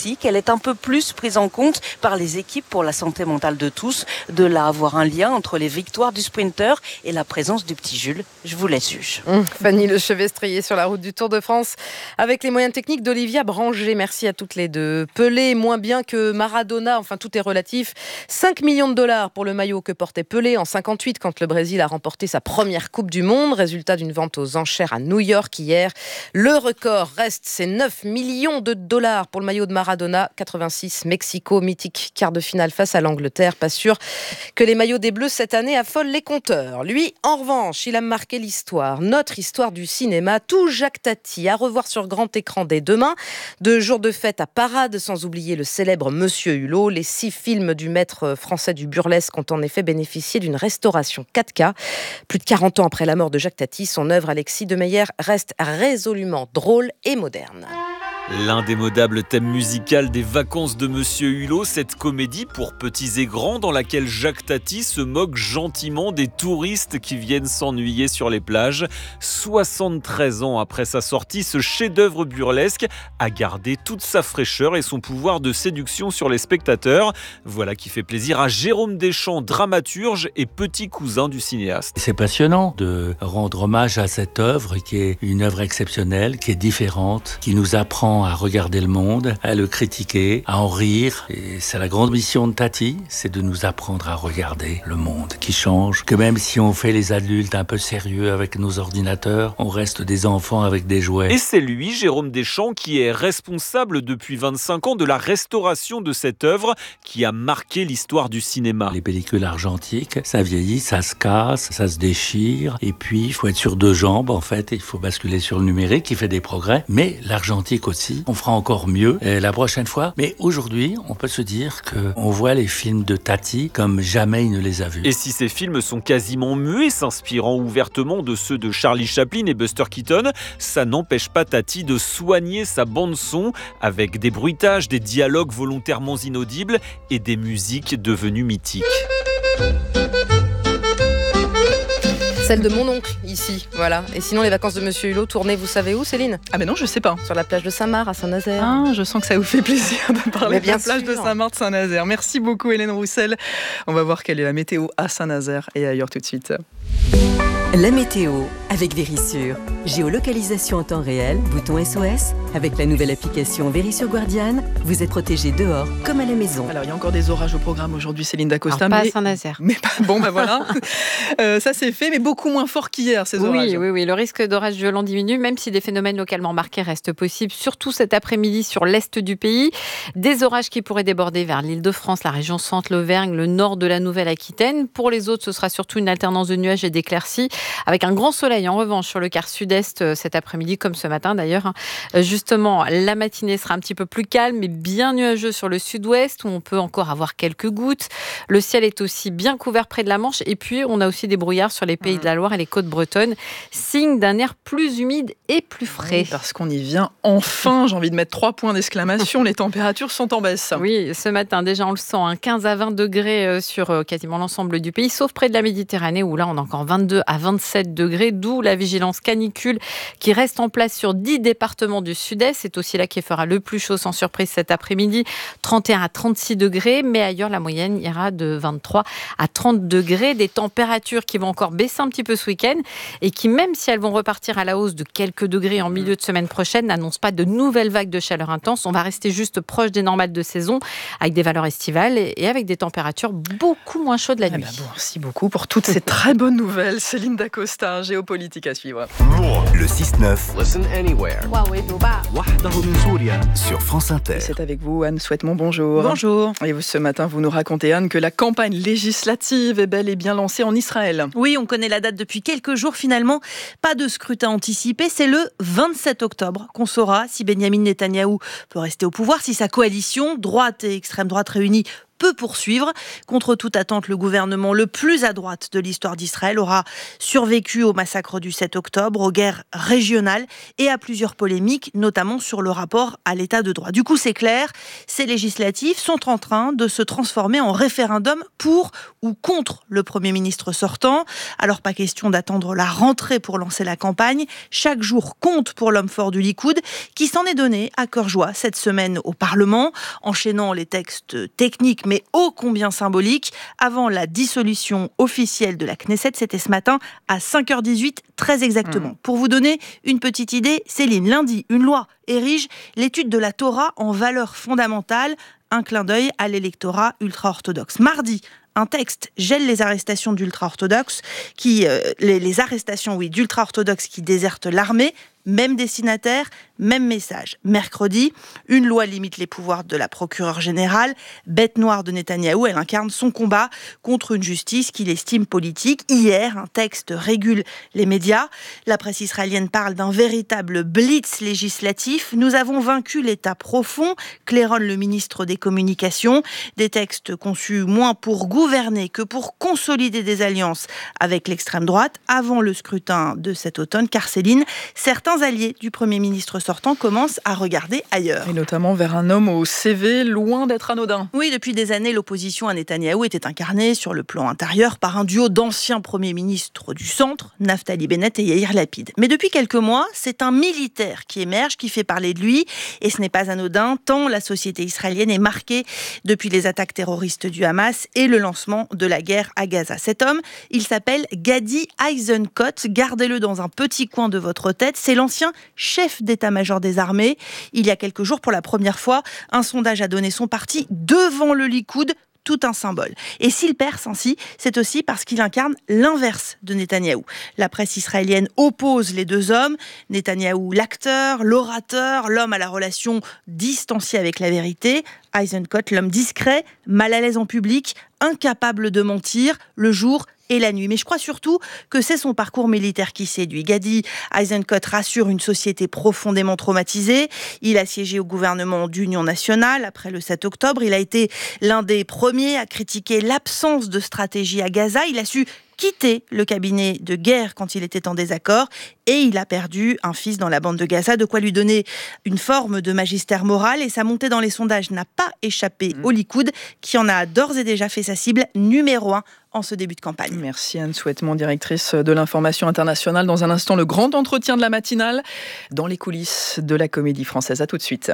aussi qu'elle est un peu plus prise en compte par les équipes pour la santé mentale de tous. De là à avoir un lien entre les victoires du sprinter et la présence du petit Jules. Je vous laisse juge. Mmh, Fanny Lechevestrier sur la route du Tour de France avec les moyens techniques d'Olivia Branger. Merci à toutes les deux. Pelé, moins bien que Maradona, enfin tout est relatif. cinq millions de dollars pour le maillot que portait Pelé en cinquante-huit quand le Brésil a remporté sa première Coupe du Monde. Résultat d'une vente aux enchères à New York hier. Le record reste, c'est neuf millions de dollars pour le maillot de Maradona. quatre-vingt-six, Mexico, mythique quart de finale face à l'Angleterre. Pas sûr que les maillots des Bleus cette année affolent les compteurs. Lui, en revanche, il a marqué l'histoire. Notre histoire du cinéma. Tout Jacques Tati à revoir sur grand écran dès demain. De jour de fête à parade, sans oublier le célèbre Monsieur Hulot. Les six films du maître français du burlesque ont en effet bénéficié d'une restauration quatre K. Plus de quarante ans après la mort de Jacques Tati, son œuvre Alexis de Meyer reste résolument drôle et moderne. L'indémodable thème musical des vacances de Monsieur Hulot, cette comédie pour petits et grands dans laquelle Jacques Tati se moque gentiment des touristes qui viennent s'ennuyer sur les plages. soixante-treize ans après sa sortie, ce chef-d'œuvre burlesque a gardé toute sa fraîcheur et son pouvoir de séduction sur les spectateurs. Voilà qui fait plaisir à Jérôme Deschamps, dramaturge et petit cousin du cinéaste. C'est passionnant de rendre hommage à cette œuvre qui est une œuvre exceptionnelle, qui est différente, qui nous apprend à regarder le monde, à le critiquer, à en rire. Et c'est la grande mission de Tati, c'est de nous apprendre à regarder le monde qui change. Que même si on fait les adultes un peu sérieux avec nos ordinateurs, on reste des enfants avec des jouets. Et c'est lui, Jérôme Deschamps, qui est responsable depuis vingt-cinq ans de la restauration de cette œuvre qui a marqué l'histoire du cinéma. Les pellicules argentiques, ça vieillit, ça se casse, ça se déchire. Et puis, il faut être sur deux jambes, en fait. Il faut basculer sur le numérique qui fait des progrès. Mais l'argentique aussi. On fera encore mieux la prochaine fois. Mais aujourd'hui, on peut se dire qu'on voit les films de Tati comme jamais il ne les a vus. Et si ces films sont quasiment muets, s'inspirant ouvertement de ceux de Charlie Chaplin et Buster Keaton, ça n'empêche pas Tati de soigner sa bande-son avec des bruitages, des dialogues volontairement inaudibles et des musiques devenues mythiques. Celle de mon oncle, ici, voilà. Et sinon, les vacances de Monsieur Hulot, tournées, vous savez où, Céline ? Ah mais non, je sais pas. Sur la plage de Saint-Marc, à Saint-Nazaire. Ah, je sens que ça vous fait plaisir de parler de la plage sûr. de Saint-Marc de Saint-Nazaire. Merci beaucoup, Hélène Roussel. On va voir quelle est la météo à Saint-Nazaire et ailleurs tout de suite. La météo avec Vérissure. Géolocalisation en temps réel, bouton S O S. Avec la nouvelle application Vérissure Guardian, vous êtes protégé dehors comme à la maison. Alors, il y a encore des orages au programme aujourd'hui, Céline Dacosta. Alors, pas mais... à Saint-Nazaire. Mais pas... Bon, ben voilà. euh, ça, c'est fait, mais beaucoup moins fort qu'hier, ces orages. Oui, oui, oui. Le risque d'orage violent diminue, même si des phénomènes localement marqués restent possibles, surtout cet après-midi sur l'est du pays. Des orages qui pourraient déborder vers l'Île-de-France, la région centre, l'Auvergne, le nord de la Nouvelle-Aquitaine. Pour les autres, ce sera surtout une alternance de nuages et d'éclaircies, avec un grand soleil en revanche sur le quart sud-est cet après-midi, comme ce matin d'ailleurs. Justement, la matinée sera un petit peu plus calme, mais bien nuageux sur le sud-ouest, où on peut encore avoir quelques gouttes. Le ciel est aussi bien couvert près de la Manche, et puis on a aussi des brouillards sur les pays de la Loire et les côtes bretonnes, signe d'un air plus humide et plus frais. Oui, parce qu'on y vient enfin, j'ai envie de mettre trois points d'exclamation, les températures sont en baisse. Oui, ce matin déjà on le sent, hein, quinze à vingt degrés sur quasiment l'ensemble du pays, sauf près de la Méditerranée, où là on a encore vingt-deux à vingt-sept degrés, d'où la vigilance canicule qui reste en place sur dix départements du sud-est. C'est aussi là qu'il fera le plus chaud sans surprise cet après-midi, trente et un à trente-six degrés, mais ailleurs la moyenne ira de vingt-trois à trente degrés, des températures qui vont encore baisser un petit peu ce week-end et qui, même si elles vont repartir à la hausse de quelques degrés en milieu de semaine prochaine, n'annoncent pas de nouvelles vagues de chaleur intense. On va rester juste proche des normales de saison avec des valeurs estivales et avec des températures beaucoup moins chaudes la nuit. Eh ben bon, merci beaucoup pour toutes ces très bonnes nouvelles. Céline Dacosta, géopolitique à suivre. Le six neuf. Listen anywhere. Sur France Inter. C'est avec vous, Anne Souhaitemont, bonjour. Bonjour. Et vous, ce matin, vous nous racontez, Anne, que la campagne législative est bel et bien lancée en Israël. Oui, on connaît la date depuis quelques jours. Finalement, pas de scrutin anticipé. C'est le vingt-sept octobre qu'on saura si Benyamin Netanyahou peut rester au pouvoir, si sa coalition, droite et extrême droite réunie, peut poursuivre. Contre toute attente, le gouvernement le plus à droite de l'histoire d'Israël aura survécu au massacre du sept octobre, aux guerres régionales et à plusieurs polémiques, notamment sur le rapport à l'état de droit. Du coup, c'est clair, ces législatives sont en train de se transformer en référendum pour ou contre le Premier ministre sortant. Alors, pas question d'attendre la rentrée pour lancer la campagne. Chaque jour compte pour l'homme fort du Likoud, qui s'en est donné à cœur joie cette semaine au Parlement, enchaînant les textes techniques mais ô combien symboliques. Avant la dissolution officielle de la Knesset, c'était ce matin à cinq heures dix-huit, très exactement. Mmh. Pour vous donner une petite idée, Céline, lundi, une loi érige l'étude de la Torah en valeur fondamentale, un clin d'œil à l'électorat ultra-orthodoxe. Mardi, un texte gèle les arrestations d'ultra-orthodoxes, qui, euh, les, les arrestations oui, d'ultra-orthodoxes qui désertent l'armée. Même destinataire, même message. Mercredi, une loi limite les pouvoirs de la procureure générale. Bête noire de Netanyahou, elle incarne son combat contre une justice qu'il estime politique. Hier, un texte régule les médias. La presse israélienne parle d'un véritable blitz législatif. Nous avons vaincu l'État profond, claironne le ministre des Communications. Des textes conçus moins pour gouverner que pour consolider des alliances avec l'extrême droite avant le scrutin de cet automne. Car Céline, certains alliés du Premier ministre sortant commencent à regarder ailleurs. Et notamment vers un homme au C V loin d'être anodin. Oui, depuis des années, l'opposition à Netanyahou était incarnée sur le plan intérieur par un duo d'anciens premiers ministres du centre, Naftali Bennett et Yair Lapid. Mais depuis quelques mois, c'est un militaire qui émerge, qui fait parler de lui. Et ce n'est pas anodin, tant la société israélienne est marquée depuis les attaques terroristes du Hamas et le lancement de la guerre à Gaza. Cet homme, il s'appelle Gadi Eisenkot. Gardez-le dans un petit coin de votre tête. C'est l'ancien chef d'état-major des armées. Il y a quelques jours, pour la première fois, un sondage a donné son parti devant le Likoud, tout un symbole. Et s'il perce ainsi, c'est aussi parce qu'il incarne l'inverse de Netanyahou. La presse israélienne oppose les deux hommes. Netanyahou, l'acteur, l'orateur, l'homme à la relation distanciée avec la vérité. Eisenkot, l'homme discret, mal à l'aise en public, incapable de mentir, le jour et la nuit. Mais je crois surtout que c'est son parcours militaire qui séduit. Gadi Eisenkot rassure une société profondément traumatisée. Il a siégé au gouvernement d'union nationale après le sept octobre. Il a été l'un des premiers à critiquer l'absence de stratégie à Gaza. Il a su quitter le cabinet de guerre quand il était en désaccord et il a perdu un fils dans la bande de Gaza, de quoi lui donner une forme de magistère moral. Et sa montée dans les sondages n'a pas échappé mmh. au Likoud, qui en a d'ores et déjà fait sa cible numéro un en ce début de campagne. Merci Anne Souhaitement, directrice de l'information internationale. Dans un instant, le grand entretien de la matinale dans les coulisses de la Comédie Française. À tout de suite.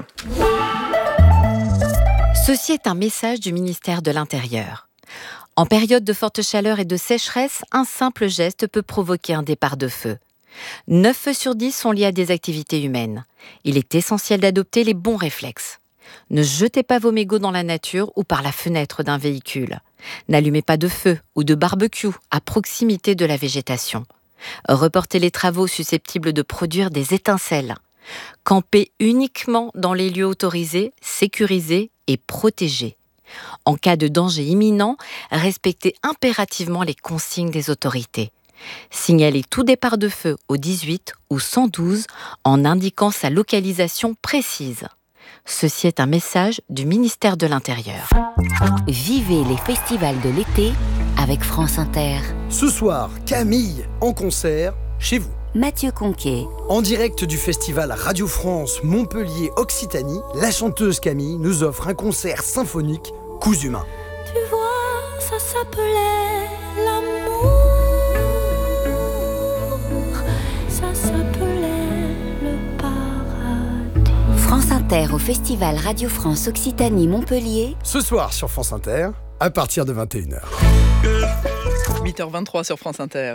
Ceci est un message du ministère de l'Intérieur. En période de forte chaleur et de sécheresse, un simple geste peut provoquer un départ de feu. neuf feux sur dix sont liés à des activités humaines. Il est essentiel d'adopter les bons réflexes. Ne jetez pas vos mégots dans la nature ou par la fenêtre d'un véhicule. N'allumez pas de feu ou de barbecue à proximité de la végétation. Reportez les travaux susceptibles de produire des étincelles. Campez uniquement dans les lieux autorisés, sécurisés et protégés. En cas de danger imminent, respectez impérativement les consignes des autorités. Signalez tout départ de feu au dix-huit ou cent douze en indiquant sa localisation précise. Ceci est un message du ministère de l'Intérieur. Vivez les festivals de l'été avec France Inter. Ce soir, Camille en concert chez vous. Mathieu Conquet. En direct du festival Radio France Montpellier Occitanie, la chanteuse Camille nous offre un concert symphonique Coups humains. Tu vois, ça s'appelait l'amour. Ça s'appelait le paradis. France Inter au festival Radio France Occitanie Montpellier. Ce soir sur France Inter, à partir de vingt et une heures. huit heures vingt-trois sur France Inter.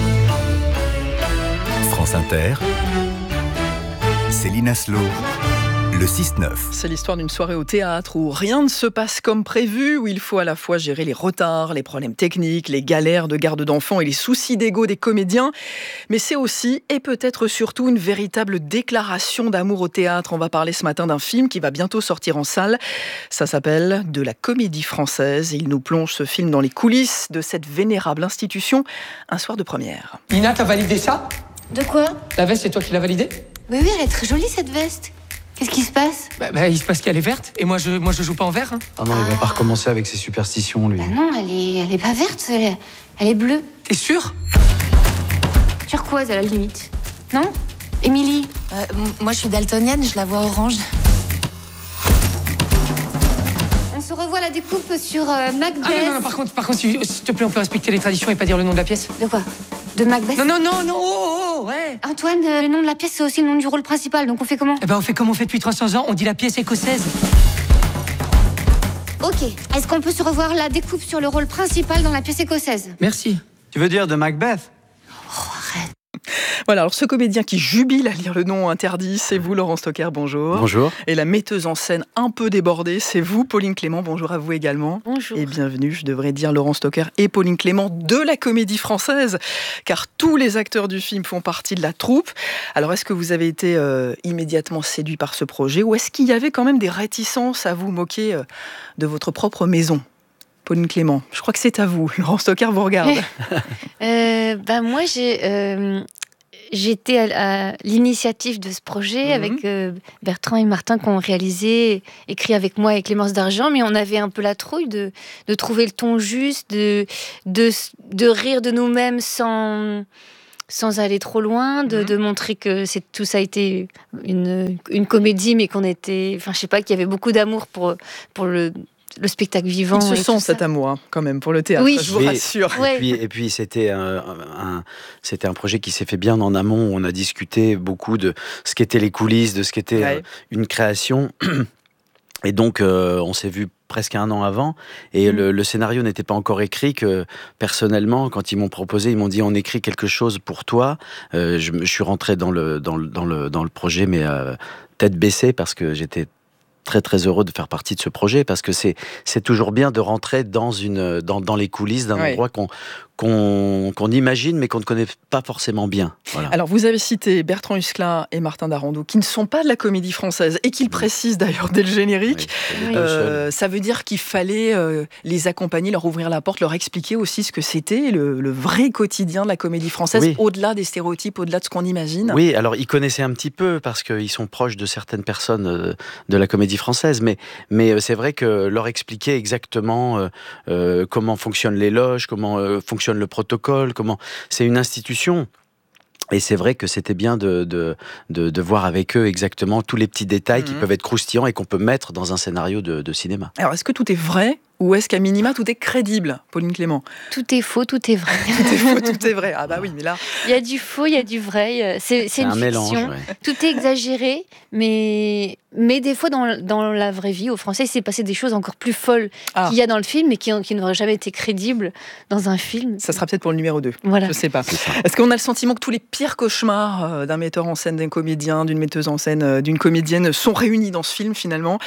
France Inter, Céline Aslo, le six neuf. C'est l'histoire d'une soirée au théâtre où rien ne se passe comme prévu, où il faut à la fois gérer les retards, les problèmes techniques, les galères de garde d'enfants et les soucis d'ego des comédiens. Mais c'est aussi, et peut-être surtout, une véritable déclaration d'amour au théâtre. On va parler ce matin d'un film qui va bientôt sortir en salle. Ça s'appelle De la Comédie Française. Et il nous plonge, ce film, dans les coulisses de cette vénérable institution, un soir de première. Ina, t'as validé ça ? De quoi ? La veste, c'est toi qui l'as validée ? Oui, oui, elle est très jolie cette veste. Qu'est-ce qui se passe? Bah, bah, il se passe qu'elle est verte, et moi je, moi je joue pas en vert. Hein. Ah non, il va pas recommencer avec ses superstitions, lui. Bah non, elle est, elle est pas verte, elle est, elle est bleue. T'es sûr? Turquoise à la limite. Non? Émilie? euh, Moi je suis daltonienne, je la vois orange. On se revoit la découpe sur euh, Macbeth. Ah non, non, non, par contre, par contre, s'il te plaît, on peut respecter les traditions et pas dire le nom de la pièce. De quoi? De Macbeth? Non, non, non, non, oh, oh, ouais. Antoine, euh, le nom de la pièce, c'est aussi le nom du rôle principal, donc on fait comment? Eh ben, on fait comme on fait depuis trois cents ans, on dit la pièce écossaise. Ok. Est-ce qu'on peut se revoir la découpe sur le rôle principal dans la pièce écossaise? Merci. Tu veux dire de Macbeth? Voilà, alors ce comédien qui jubile à lire le nom interdit, c'est vous, Laurent Stocker, bonjour. Bonjour. Et la metteuse en scène un peu débordée, c'est vous, Pauline Clément, bonjour à vous également. Bonjour. Et bienvenue, je devrais dire Laurent Stocker et Pauline Clément de la Comédie Française, car tous les acteurs du film font partie de la troupe. Alors est-ce que vous avez été euh, immédiatement séduit par ce projet, ou est-ce qu'il y avait quand même des réticences à vous moquer euh, de votre propre maison? Pauline Clément, je crois que c'est à vous. Laurent Stocker vous regarde. euh, bah moi, j'ai... Euh... J'étais à, à l'initiative de ce projet mmh. avec euh, Bertrand et Martin qui ont réalisé, écrit avec moi et Clémence d'Argent, mais on avait un peu la trouille de, de trouver le ton juste, de, de, de rire de nous-mêmes sans, sans aller trop loin, de, mmh. de montrer que c'est, tout ça a été une, une comédie, mais qu'on était, enfin je sais pas, qu'il y avait beaucoup d'amour pour, pour le... le spectacle vivant. Il se sent cet amour, hein, quand même, pour le théâtre, oui. je vous oui. rassure. Et puis, et puis c'était, un, un, c'était un projet qui s'est fait bien en amont. On a discuté beaucoup de ce qu'étaient les coulisses, de ce qu'était ouais. euh, une création. Et donc, euh, on s'est vu presque un an avant, et mmh. le, le scénario n'était pas encore écrit, que personnellement, quand ils m'ont proposé, ils m'ont dit on écrit quelque chose pour toi. Euh, je, je suis rentré dans le, dans le, dans le, dans le projet, mais euh, tête baissée, parce que j'étais très très heureux de faire partie de ce projet, parce que c'est c'est toujours bien de rentrer dans une dans, dans les coulisses d'un oui. endroit qu'on qu'on qu'on imagine mais qu'on ne connaît pas forcément bien. Voilà. Alors vous avez cité Bertrand Huskla et Martin Darandou qui ne sont pas de la Comédie Française et qui le précisent d'ailleurs dès le générique. Oui, euh, ça veut dire qu'il fallait euh, les accompagner, leur ouvrir la porte, leur expliquer aussi ce que c'était le, le vrai quotidien de la Comédie Française, oui. au-delà des stéréotypes, au-delà de ce qu'on imagine. Oui, alors ils connaissaient un petit peu parce qu'ils sont proches de certaines personnes de la Comédie Française, mais mais c'est vrai que leur expliquer exactement euh, euh, comment fonctionnent les loges, comment euh, fonctionne le protocole, comment c'est une institution. Et c'est vrai que c'était bien de, de, de, de voir avec eux exactement tous les petits détails mmh. qui peuvent être croustillants et qu'on peut mettre dans un scénario de, de cinéma. Alors, est-ce que tout est vrai ou est-ce qu'à minima, tout est crédible, Pauline Clément? Tout est faux, tout est vrai. Tout est faux, tout est vrai. Ah bah oui, mais là... Il y a du faux, il y a du vrai. C'est, c'est, c'est une un fiction. Mélange, ouais. Tout est exagéré, mais, mais des fois, dans, dans la vraie vie, au Français, il s'est passé des choses encore plus folles ah. qu'il y a dans le film, mais qui, qui n'auraient jamais été crédibles dans un film. Ça sera peut-être pour le numéro deux. Voilà. Je sais pas. Est-ce qu'on a le sentiment que tous les pires cauchemars d'un metteur en scène, d'un comédien, d'une metteuse en scène, d'une comédienne sont réunis dans ce film, finalement?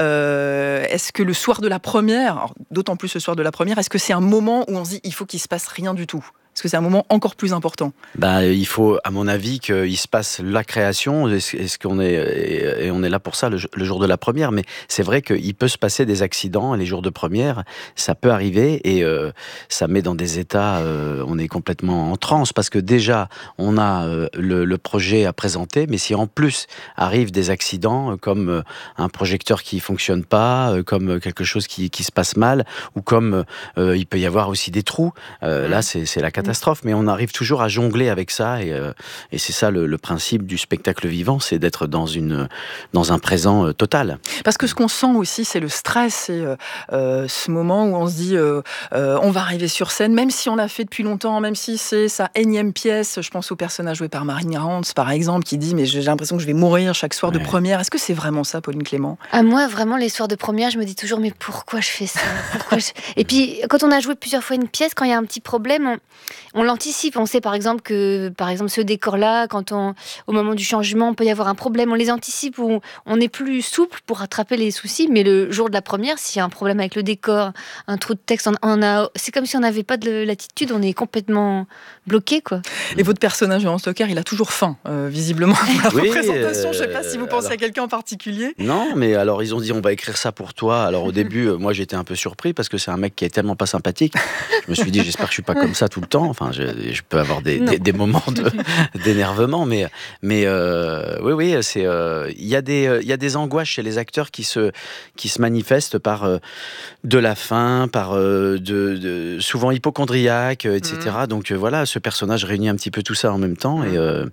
euh, Est-ce que le soir de la première, alors, d'autant plus ce soir de la première, est-ce que c'est un moment où on se dit il faut qu'il se passe rien du tout? Est-ce que c'est un moment encore plus important? Bah, il faut, à mon avis, qu'il se passe la création. Est-ce qu'on est, et on est là pour ça le, le jour de la première. Mais c'est vrai qu'il peut se passer des accidents les jours de première. Ça peut arriver et euh, ça met dans des états. Euh, on est complètement en transe parce que déjà on a euh, le, le projet à présenter, mais si en plus arrivent des accidents comme euh, un projecteur qui fonctionne pas, euh, comme quelque chose qui, qui se passe mal, ou comme euh, il peut y avoir aussi des trous. Euh, là, c'est, c'est la catastrophe. catastrophe, mais on arrive toujours à jongler avec ça, et, euh, et c'est ça le, le principe du spectacle vivant, c'est d'être dans, une, dans un présent euh, total. Parce que ce qu'on sent aussi, c'est le stress, c'est euh, ce moment où on se dit euh, euh, on va arriver sur scène, même si on l'a fait depuis longtemps, même si c'est sa énième pièce. Je pense au personnage joué par Marine Garance, par exemple, qui dit mais j'ai l'impression que je vais mourir chaque soir ouais. de première. Est-ce que c'est vraiment ça, Pauline Clément? À moi, vraiment, les soirs de première, je me dis toujours mais pourquoi je fais ça? Pourquoi je... Et puis, quand on a joué plusieurs fois une pièce, quand il y a un petit problème, on... On l'anticipe, on sait par exemple que par exemple ce décor-là, quand on, au moment du changement, on peut y avoir un problème, on les anticipe, ou on est plus souple pour rattraper les soucis, mais le jour de la première, s'il y a un problème avec le décor, un trou de texte, on, on a, c'est comme si on n'avait pas de latitude, on est complètement bloqué, quoi. Et votre personnage, Laurent Stocker, il a toujours faim, euh, visiblement. La oui, représentation, euh, je ne sais pas si vous pensez alors... à quelqu'un en particulier. Non, mais alors ils ont dit on va écrire ça pour toi. Alors au début, moi j'étais un peu surpris parce que c'est un mec qui est tellement pas sympathique. Je me suis dit j'espère que je suis pas comme ça tout le temps. temps. Enfin, je, je peux avoir des, des, des moments de, d'énervement, mais, mais euh, oui, oui, c'est, euh, il y a des, il y a des angoisses chez les acteurs qui se, qui se manifestent par euh, de la faim, par euh, de, de, souvent hypocondriaque, et cetera. Mmh. Donc euh, voilà, ce personnage réunit un petit peu tout ça en même temps, mmh. et euh,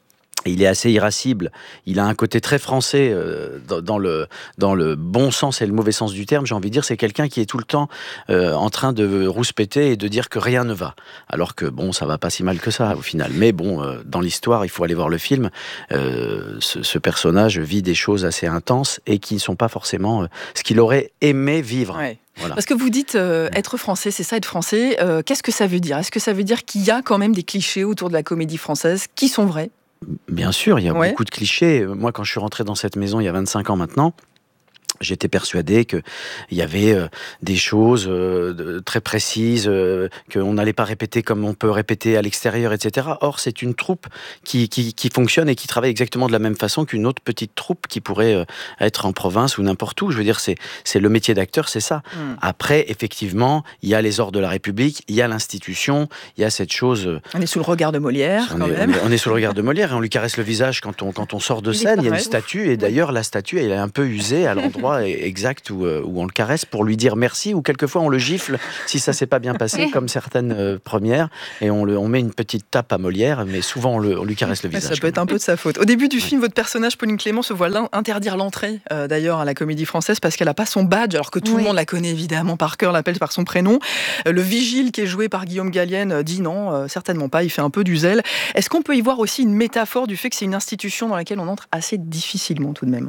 il est assez irascible. Il a un côté très français euh, dans, dans, le, dans le bon sens et le mauvais sens du terme. J'ai envie de dire, c'est quelqu'un qui est tout le temps euh, en train de rouspéter et de dire que rien ne va. Alors que bon, ça va pas si mal que ça au final. Mais bon, euh, dans l'histoire, il faut aller voir le film. Euh, ce, ce personnage vit des choses assez intenses et qui ne sont pas forcément euh, ce qu'il aurait aimé vivre. Ouais. Voilà. Parce que vous dites euh, être français, c'est ça être français. Euh, qu'est-ce que ça veut dire ? Est-ce que ça veut dire qu'il y a quand même des clichés autour de la comédie française qui sont vrais ? Bien sûr, il y a ouais. beaucoup de clichés. Moi, quand je suis rentré dans cette maison il y a vingt-cinq ans maintenant, j'étais persuadé qu'il y avait euh, des choses euh, de, très précises, euh, qu'on n'allait pas répéter comme on peut répéter à l'extérieur, et cetera. Or, c'est une troupe qui, qui, qui fonctionne et qui travaille exactement de la même façon qu'une autre petite troupe qui pourrait euh, être en province ou n'importe où. Je veux dire, c'est, c'est le métier d'acteur, c'est ça. Mm. Après, effectivement, il y a les ordres de la République, il y a l'institution, il y a cette chose... Euh, on est sous le regard de Molière, on quand est, même. On est, on est sous le regard de Molière et on lui caresse le visage quand on, quand on sort de scène. Il y a une statue et d'ailleurs, la statue, elle est un peu usée à l'endroit exact où, où on le caresse pour lui dire merci, ou quelquefois on le gifle si ça s'est pas bien passé, comme certaines euh, premières, et on, le, on met une petite tape à Molière, mais souvent on, le, on lui caresse le visage. Ça peut être un peu de sa faute. Au début du film, votre personnage Pauline Clément se voit interdire l'entrée euh, d'ailleurs à la Comédie Française parce qu'elle n'a pas son badge, alors que tout oui. le monde la connaît évidemment par cœur, l'appelle par son prénom. Euh, le vigile qui est joué par Guillaume Gallienne dit non, euh, certainement pas, il fait un peu du zèle. Est-ce qu'on peut y voir aussi une métaphore du fait que c'est une institution dans laquelle on entre assez difficilement tout de même ?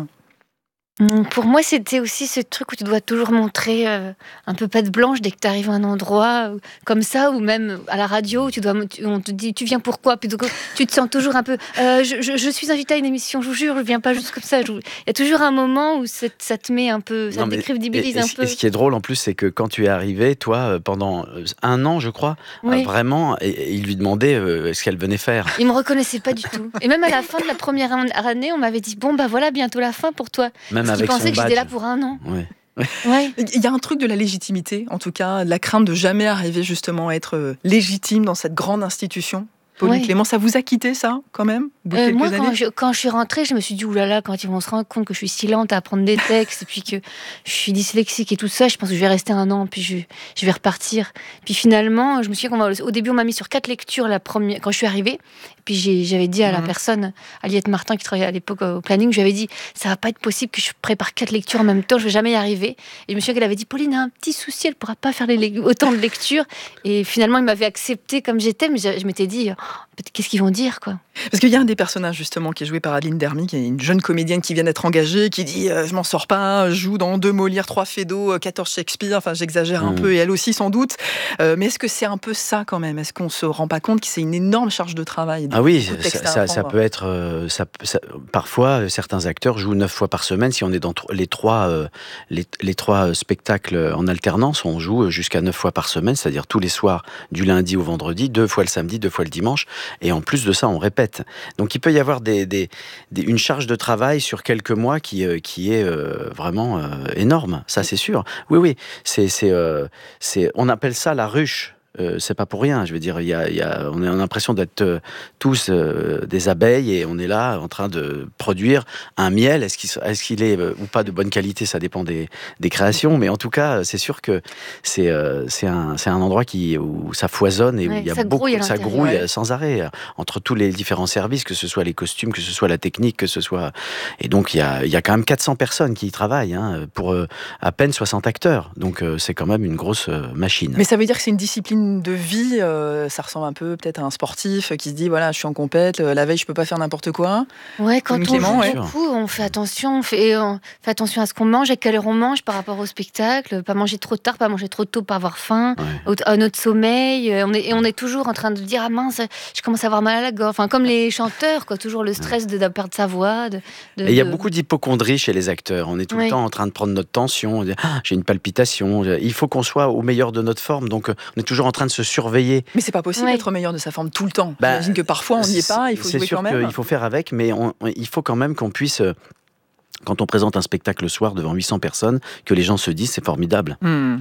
Pour moi, c'était aussi ce truc où tu dois toujours montrer euh, un peu patte blanche dès que tu arrives à un endroit euh, comme ça, ou même à la radio, où tu dois, tu, on te dit tu viens pourquoi, puis tu te sens toujours un peu. Euh, je, je, je suis invitée à une émission, je vous jure, je viens pas juste comme ça. Je, il y a toujours un moment où ça, ça te met un peu, ça non, te décrédibilise un peu. Et ce qui est drôle en plus, c'est que quand tu es arrivé, toi, pendant un an, je crois, oui. euh, vraiment, et, et il lui demandait euh, ce qu'elle venait faire. Il me reconnaissait pas du tout. Et même à la fin de la première année, on m'avait dit bon bah voilà, bientôt la fin pour toi. Même Parce qu'il pensait que j'étais là pour un an. Ouais. Ouais. Il y a un truc de la légitimité, en tout cas, de la crainte de jamais arriver justement à être légitime dans cette grande institution. Pauline ouais. Clément, ça vous a quitté ça, quand même, au bout de euh, quelques Moi, années quand je, quand je suis rentrée, je me suis dit, oulala, quand ils vont se rendre compte que je suis si lente à apprendre des textes, et puis que je suis dyslexique et tout ça, je pense que je vais rester un an, puis je, je vais repartir. Puis finalement, je me suis dit, va, au début, on m'a mis sur quatre lectures la première, quand je suis arrivée. Puis j'ai, j'avais dit à la mmh. personne, à Liette Martin, qui travaillait à l'époque au planning, je lui avais dit, ça va pas être possible que je prépare quatre lectures en même temps, je vais jamais y arriver. Et je me souviens qu'elle avait dit, Pauline a un petit souci, elle pourra pas faire les, autant de lectures. Et finalement, il m'avait acceptée comme j'étais, mais je, je m'étais dit, oh, qu'est-ce qu'ils vont dire, quoi. Parce qu'il y a un des personnages, justement, qui est joué par Adeline Dermy, qui est une jeune comédienne qui vient d'être engagée, qui dit euh, « je m'en sors pas, je joue dans deux Molière, trois Feydeau, quatorze Shakespeare », enfin j'exagère mmh. un peu, et elle aussi sans doute. Euh, mais est-ce que c'est un peu ça, quand même ? Est-ce qu'on se rend pas compte que c'est une énorme charge de travail ? Ah oui, ça, ça, ça peut être... Euh, ça, ça, parfois, certains acteurs jouent neuf fois par semaine. Si on est dans les trois, euh, les, les trois spectacles en alternance, on joue jusqu'à neuf fois par semaine, c'est-à-dire tous les soirs, du lundi au vendredi, deux fois le samedi, deux fois le dimanche, et en plus de ça, on répète. Donc il peut y avoir des, des, des, une charge de travail sur quelques mois qui, euh, qui est euh, vraiment euh, énorme, ça c'est sûr. Oui, oui, c'est, c'est, euh, c'est, on appelle ça la ruche. Euh, c'est pas pour rien, je veux dire, il y a, il y a, on a l'impression d'être euh, tous euh, des abeilles et on est là en train de produire un miel. Est-ce qu'il, est-ce qu'il est euh, ou pas de bonne qualité, ça dépend des, des créations, mais en tout cas, c'est sûr que c'est, euh, c'est, un, c'est un endroit qui, où ça foisonne et où ouais, il y a ça beaucoup, grouille ça grouille ouais. sans arrêt entre tous les différents services, que ce soit les costumes, que ce soit la technique, que ce soit... Et donc, il y a, il y a quand même quatre cents personnes qui y travaillent hein, pour euh, à peine soixante acteurs. Donc, euh, c'est quand même une grosse euh, machine. Mais ça veut dire que c'est une discipline de vie, euh, ça ressemble un peu peut-être à un sportif qui se dit voilà je suis en compète, la veille je peux pas faire n'importe quoi. Ouais, quand Pauline on Clément, joue ouais. beaucoup, on fait attention, on fait, on fait attention à ce qu'on mange, à quelle heure on mange par rapport au spectacle, pas manger trop tard, pas manger trop tôt, pas avoir faim, ouais. à notre sommeil. On est, et on est toujours en train de dire ah mince, je commence à avoir mal à la gorge. Enfin comme les chanteurs quoi, toujours le stress de, de perdre sa voix. De, de, et il y a de... beaucoup d'hypocondrie chez les acteurs. On est tout ouais. le temps en train de prendre notre tension. Ah, j'ai une palpitation. Il faut qu'on soit au meilleur de notre forme, donc on est toujours en train de se surveiller. Mais c'est pas possible ouais. d'être au meilleur de sa forme tout le temps. Bah, j'imagine que parfois on n'y est pas, il faut c'est jouer sûr quand même. Il faut faire avec, mais on, il faut quand même qu'on puisse, quand on présente un spectacle le soir devant huit cents personnes, que les gens se disent c'est formidable. Mmh.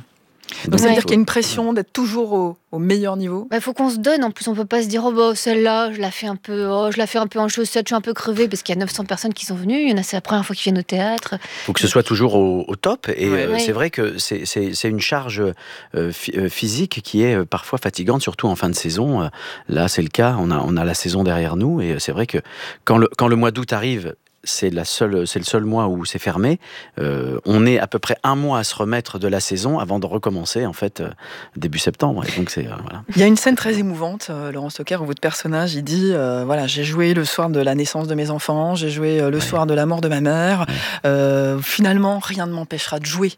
Donc, Donc ça veut ouais. dire qu'il y a une pression d'être toujours au, au meilleur niveau. Il bah, faut qu'on se donne. En plus, on peut pas se dire oh bah celle-là, je la fais un peu, oh, je la fais un peu en chaussettes, je suis un peu crevée parce qu'il y a neuf cents personnes qui sont venues. Il y en a, c'est la première fois qu'ils viennent au théâtre. Il faut que ce soit toujours au, au top. Et ouais. euh, Ouais. c'est vrai que c'est, c'est, c'est une charge euh, f- physique qui est parfois fatigante, surtout en fin de saison. Là, c'est le cas. On a, on a la saison derrière nous. Et c'est vrai que quand le, quand le mois d'août arrive, c'est, la seule, c'est le seul mois où c'est fermé. Euh, on est à peu près un mois à se remettre de la saison avant de recommencer, en fait, euh, début septembre. Et donc, c'est, euh, voilà. Il y a une scène très émouvante, euh, Laurent Stocker, où votre personnage, il dit euh, voilà, j'ai joué le soir de la naissance de mes enfants, j'ai joué euh, le ouais. soir de la mort de ma mère. Ouais. Euh, finalement, rien ne m'empêchera de jouer.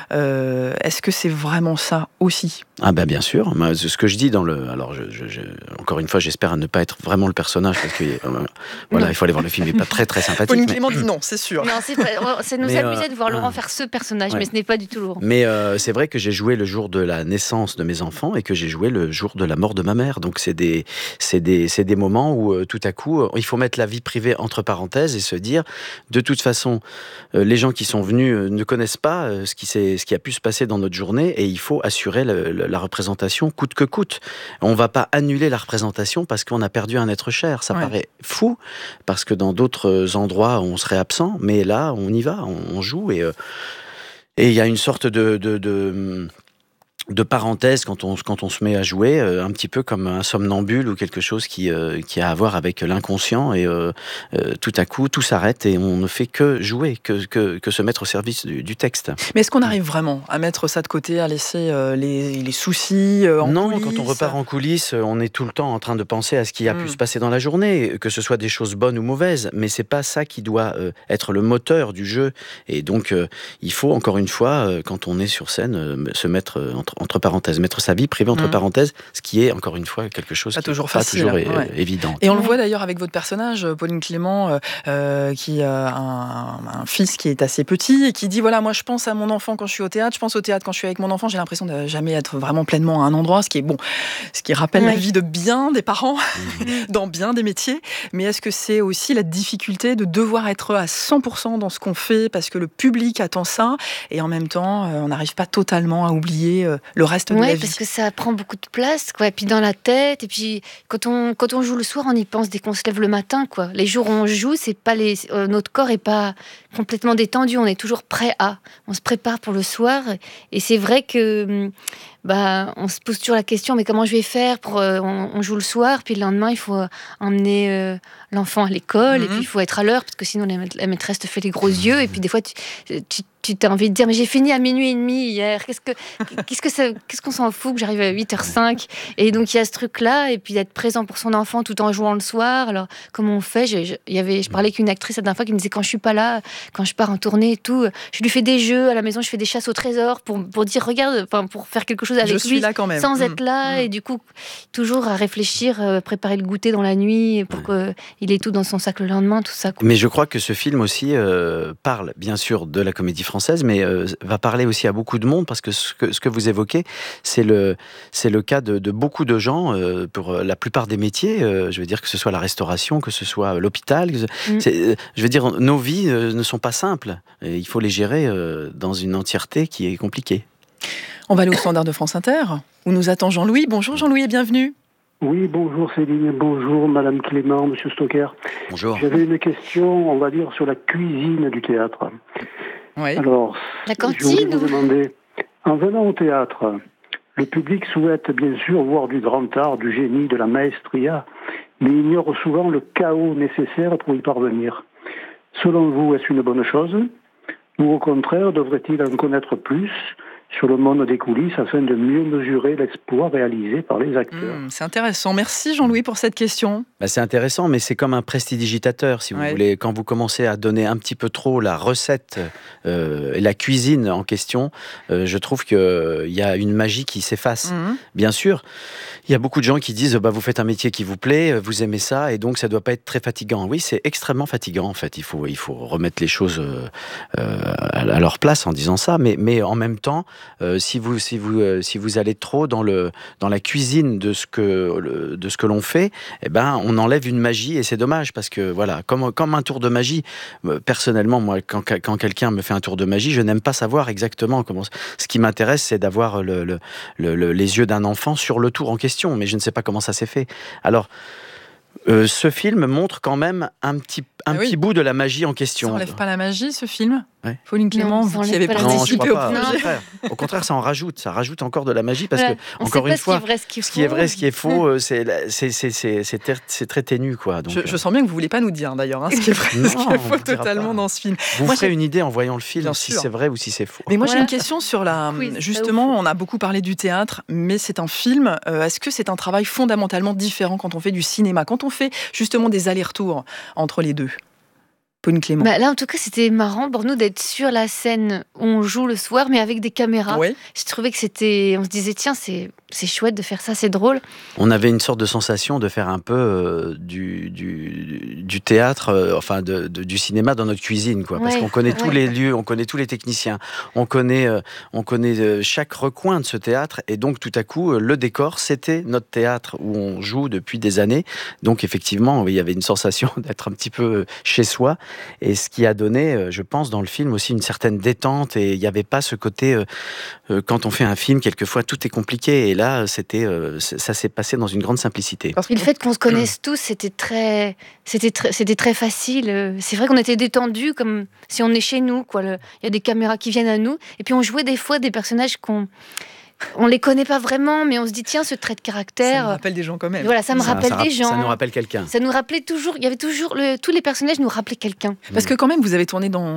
Euh, est-ce que c'est vraiment ça aussi ? Ah ben bien sûr. Moi, ce que je dis dans le, alors je, je, je, encore une fois, j'espère ne pas être vraiment le personnage parce que euh, voilà, il faut aller voir le film, il n'est pas très très sympathique. Pauline mais... Clément dit non, c'est sûr. Non, c'est, c'est nous mais amuser euh, de voir Laurent euh, faire ce personnage, ouais. mais ce n'est pas du tout Laurent. Mais euh, c'est vrai que j'ai joué le jour de la naissance de mes enfants et que j'ai joué le jour de la mort de ma mère. Donc c'est des, c'est des, c'est des moments où euh, tout à coup, euh, il faut mettre la vie privée entre parenthèses et se dire, de toute façon, euh, les gens qui sont venus euh, ne connaissent pas euh, ce qui s'est, ce qui a pu se passer dans notre journée et il faut assurer le, le, la représentation coûte que coûte. On ne va pas annuler la représentation parce qu'on a perdu un être cher. Ça ouais. paraît fou parce que dans d'autres endroits on serait absent, mais là on y va, on, on joue et euh, et il y a une sorte de, de, de de parenthèse quand on, quand on se met à jouer, euh, un petit peu comme un somnambule ou quelque chose qui, euh, qui a à voir avec l'inconscient et euh, euh, tout à coup tout s'arrête et on ne fait que jouer, que, que, que se mettre au service du, du texte. Mais est-ce qu'on arrive vraiment à mettre ça de côté, à laisser euh, les, les soucis euh, en Non, coulisses ? Quand on repart en coulisses, on est tout le temps en train de penser à ce qui a mmh. pu se passer dans la journée, que ce soit des choses bonnes ou mauvaises, mais c'est pas ça qui doit euh, être le moteur du jeu. Et donc euh, il faut encore une fois, euh, quand on est sur scène, euh, se mettre euh, entre entre parenthèses, mettre sa vie privée entre mmh. parenthèses, ce qui est encore une fois quelque chose pas qui toujours n'est facile, pas toujours ouais. é- évident. Et on le voit d'ailleurs avec votre personnage, Pauline Clément, euh, euh, qui a un, un fils qui est assez petit et qui dit voilà, moi je pense à mon enfant quand je suis au théâtre, je pense au théâtre quand je suis avec mon enfant, j'ai l'impression de jamais être vraiment pleinement à un endroit, ce qui est bon, ce qui rappelle ouais. la vie de bien des parents mmh. dans bien des métiers. Mais est-ce que c'est aussi la difficulté de devoir être à cent pour cent dans ce qu'on fait parce que le public attend ça et en même temps euh, on n'arrive pas totalement à oublier euh, le reste de ouais, la vie. Parce que ça prend beaucoup de place, quoi. Et puis dans la tête, et puis quand on, quand on joue le soir, on y pense dès qu'on se lève le matin, quoi. Les jours où on joue, c'est pas les, euh, notre corps est pas complètement détendu, on est toujours prêt à. On se prépare pour le soir, et c'est vrai que bah, on se pose toujours la question, mais comment je vais faire pour, euh, on, on joue le soir, puis le lendemain, il faut emmener euh, l'enfant à l'école, mm-hmm. et puis il faut être à l'heure, parce que sinon la maîtresse te fait les gros yeux, et puis des fois, tu, tu tu as envie de dire mais j'ai fini à minuit et demi hier, qu'est-ce que qu'est-ce que ça, qu'est-ce qu'on s'en fout que j'arrive à huit heures cinq, et donc il y a ce truc là, et puis d'être présent pour son enfant tout en jouant le soir. Alors comment on fait? je, je, y avait, je parlais avec une actrice la dernière fois qui me disait quand je suis pas là, quand je pars en tournée et tout, je lui fais des jeux à la maison, je fais des chasses au trésor pour, pour dire regarde, enfin pour faire quelque chose avec je lui là quand même. sans mmh. être là, mmh. et du coup toujours à réfléchir, euh, préparer le goûter dans la nuit pour mmh. qu'il ait tout dans son sac le lendemain, tout ça, quoi. Mais je crois que ce film aussi euh, parle bien sûr de la comédie française, mais euh, va parler aussi à beaucoup de monde, parce que ce que, ce que vous évoquez, c'est le, c'est le cas de, de beaucoup de gens, euh, pour la plupart des métiers, euh, je veux dire que ce soit la restauration, que ce soit l'hôpital, mmh. c'est, je veux dire, nos vies euh, ne sont pas simples, et il faut les gérer euh, dans une entièreté qui est compliquée. On va aller au standard de France Inter, où nous attend Jean-Louis. Bonjour Jean-Louis et bienvenue. Oui, bonjour Céline, bonjour Madame Clément, Monsieur Stocker. Bonjour. J'avais une question, on va dire, sur la cuisine du théâtre. Oui. Alors, la cantine, je voulais vous demander, en venant au théâtre, le public souhaite bien sûr voir du grand art, du génie, de la maestria, mais ignore souvent le chaos nécessaire pour y parvenir. Selon vous, est-ce une bonne chose? Ou au contraire, devrait-il en connaître plus sur le monde des coulisses afin de mieux mesurer l'exploit réalisé par les acteurs? Mmh, c'est intéressant. Merci Jean-Louis pour cette question. Bah, c'est intéressant, mais c'est comme un prestidigitateur, si vous ouais. voulez. Quand vous commencez à donner un petit peu trop la recette euh, et la cuisine en question, euh, je trouve qu'il euh, y a une magie qui s'efface. Mmh. Bien sûr, il y a beaucoup de gens qui disent bah, vous faites un métier qui vous plaît, vous aimez ça, et donc ça ne doit pas être très fatigant. Oui, c'est extrêmement fatigant, en fait. Il faut, il faut remettre les choses euh, à leur place en disant ça, mais, mais en même temps, Euh, si vous si vous euh, si vous allez trop dans le dans la cuisine de ce que le, de ce que l'on fait, eh ben on enlève une magie et c'est dommage parce que voilà, comme comme un tour de magie. Euh, personnellement, moi, quand quand quelqu'un me fait un tour de magie, je n'aime pas savoir exactement comment. Ce qui m'intéresse, c'est d'avoir le, le, le, le, les yeux d'un enfant sur le tour en question, mais je ne sais pas comment ça s'est fait. Alors. Euh, ce film montre quand même un petit, un ah oui. petit bout de la magie en question. Ça n'enlève pas la magie, ce film ouais. Pauline Clément, non, vous qui avez participé au projet. Au contraire. au contraire, ça en rajoute. Ça rajoute encore de la magie parce voilà. que, on encore une fois, ce qui est vrai, ce qui est ce qui est vrai, ce qui est faux, c'est, c'est, c'est, c'est, c'est, ter- c'est très ténu. Quoi. Donc, je, je sens bien que vous ne voulez pas nous dire, d'ailleurs, hein, ce qui est vrai, non, ce qui est faux totalement dans ce film. Vous Moi, ferez j'ai... une idée en voyant le film, bien si sûr. c'est vrai ou si c'est faux. Mais moi, voilà. j'ai une question sur la... Oui, justement, on a beaucoup parlé du théâtre, mais c'est un film. Euh, est-ce que c'est un travail fondamentalement différent quand on fait du cinéma, quand on fait justement des allers-retours entre les deux? Pauline Clément. Bah là, en tout cas, c'était marrant pour nous d'être sur la scène où on joue le soir, mais avec des caméras. Oui. Je trouvais que c'était... On se disait, tiens, c'est, c'est chouette de faire ça, c'est drôle. On avait une sorte de sensation de faire un peu euh, du, du, du théâtre, euh, enfin de, de, du cinéma dans notre cuisine, quoi. Parce ouais, qu'on connaît ouais. tous les lieux, on connaît tous les techniciens, on connaît, euh, on connaît euh, chaque recoin de ce théâtre, et donc tout à coup, euh, le décor, c'était notre théâtre où on joue depuis des années. Donc effectivement, il y avait une sensation d'être un petit peu chez soi. Et ce qui a donné, je pense, dans le film aussi une certaine détente. Et il n'y avait pas ce côté, euh, euh, quand on fait un film, quelquefois tout est compliqué. Et là, c'était, euh, ça s'est passé dans une grande simplicité. Et le fait qu'on se connaisse tous, c'était très, c'était très, c'était très facile. C'est vrai qu'on était détendus, comme si on est chez nous. Quoi. Le, il y a des caméras qui viennent à nous. Et puis on jouait des fois des personnages qu'on... On les connaît pas vraiment, mais on se dit tiens, ce trait de caractère. Ça me rappelle des gens quand même. Voilà, ça me ça, rappelle ça, des gens. Ça nous rappelle quelqu'un. Ça nous rappelait toujours. Il y avait toujours le, tous les personnages nous rappelaient quelqu'un. Parce que quand même, vous avez tourné dans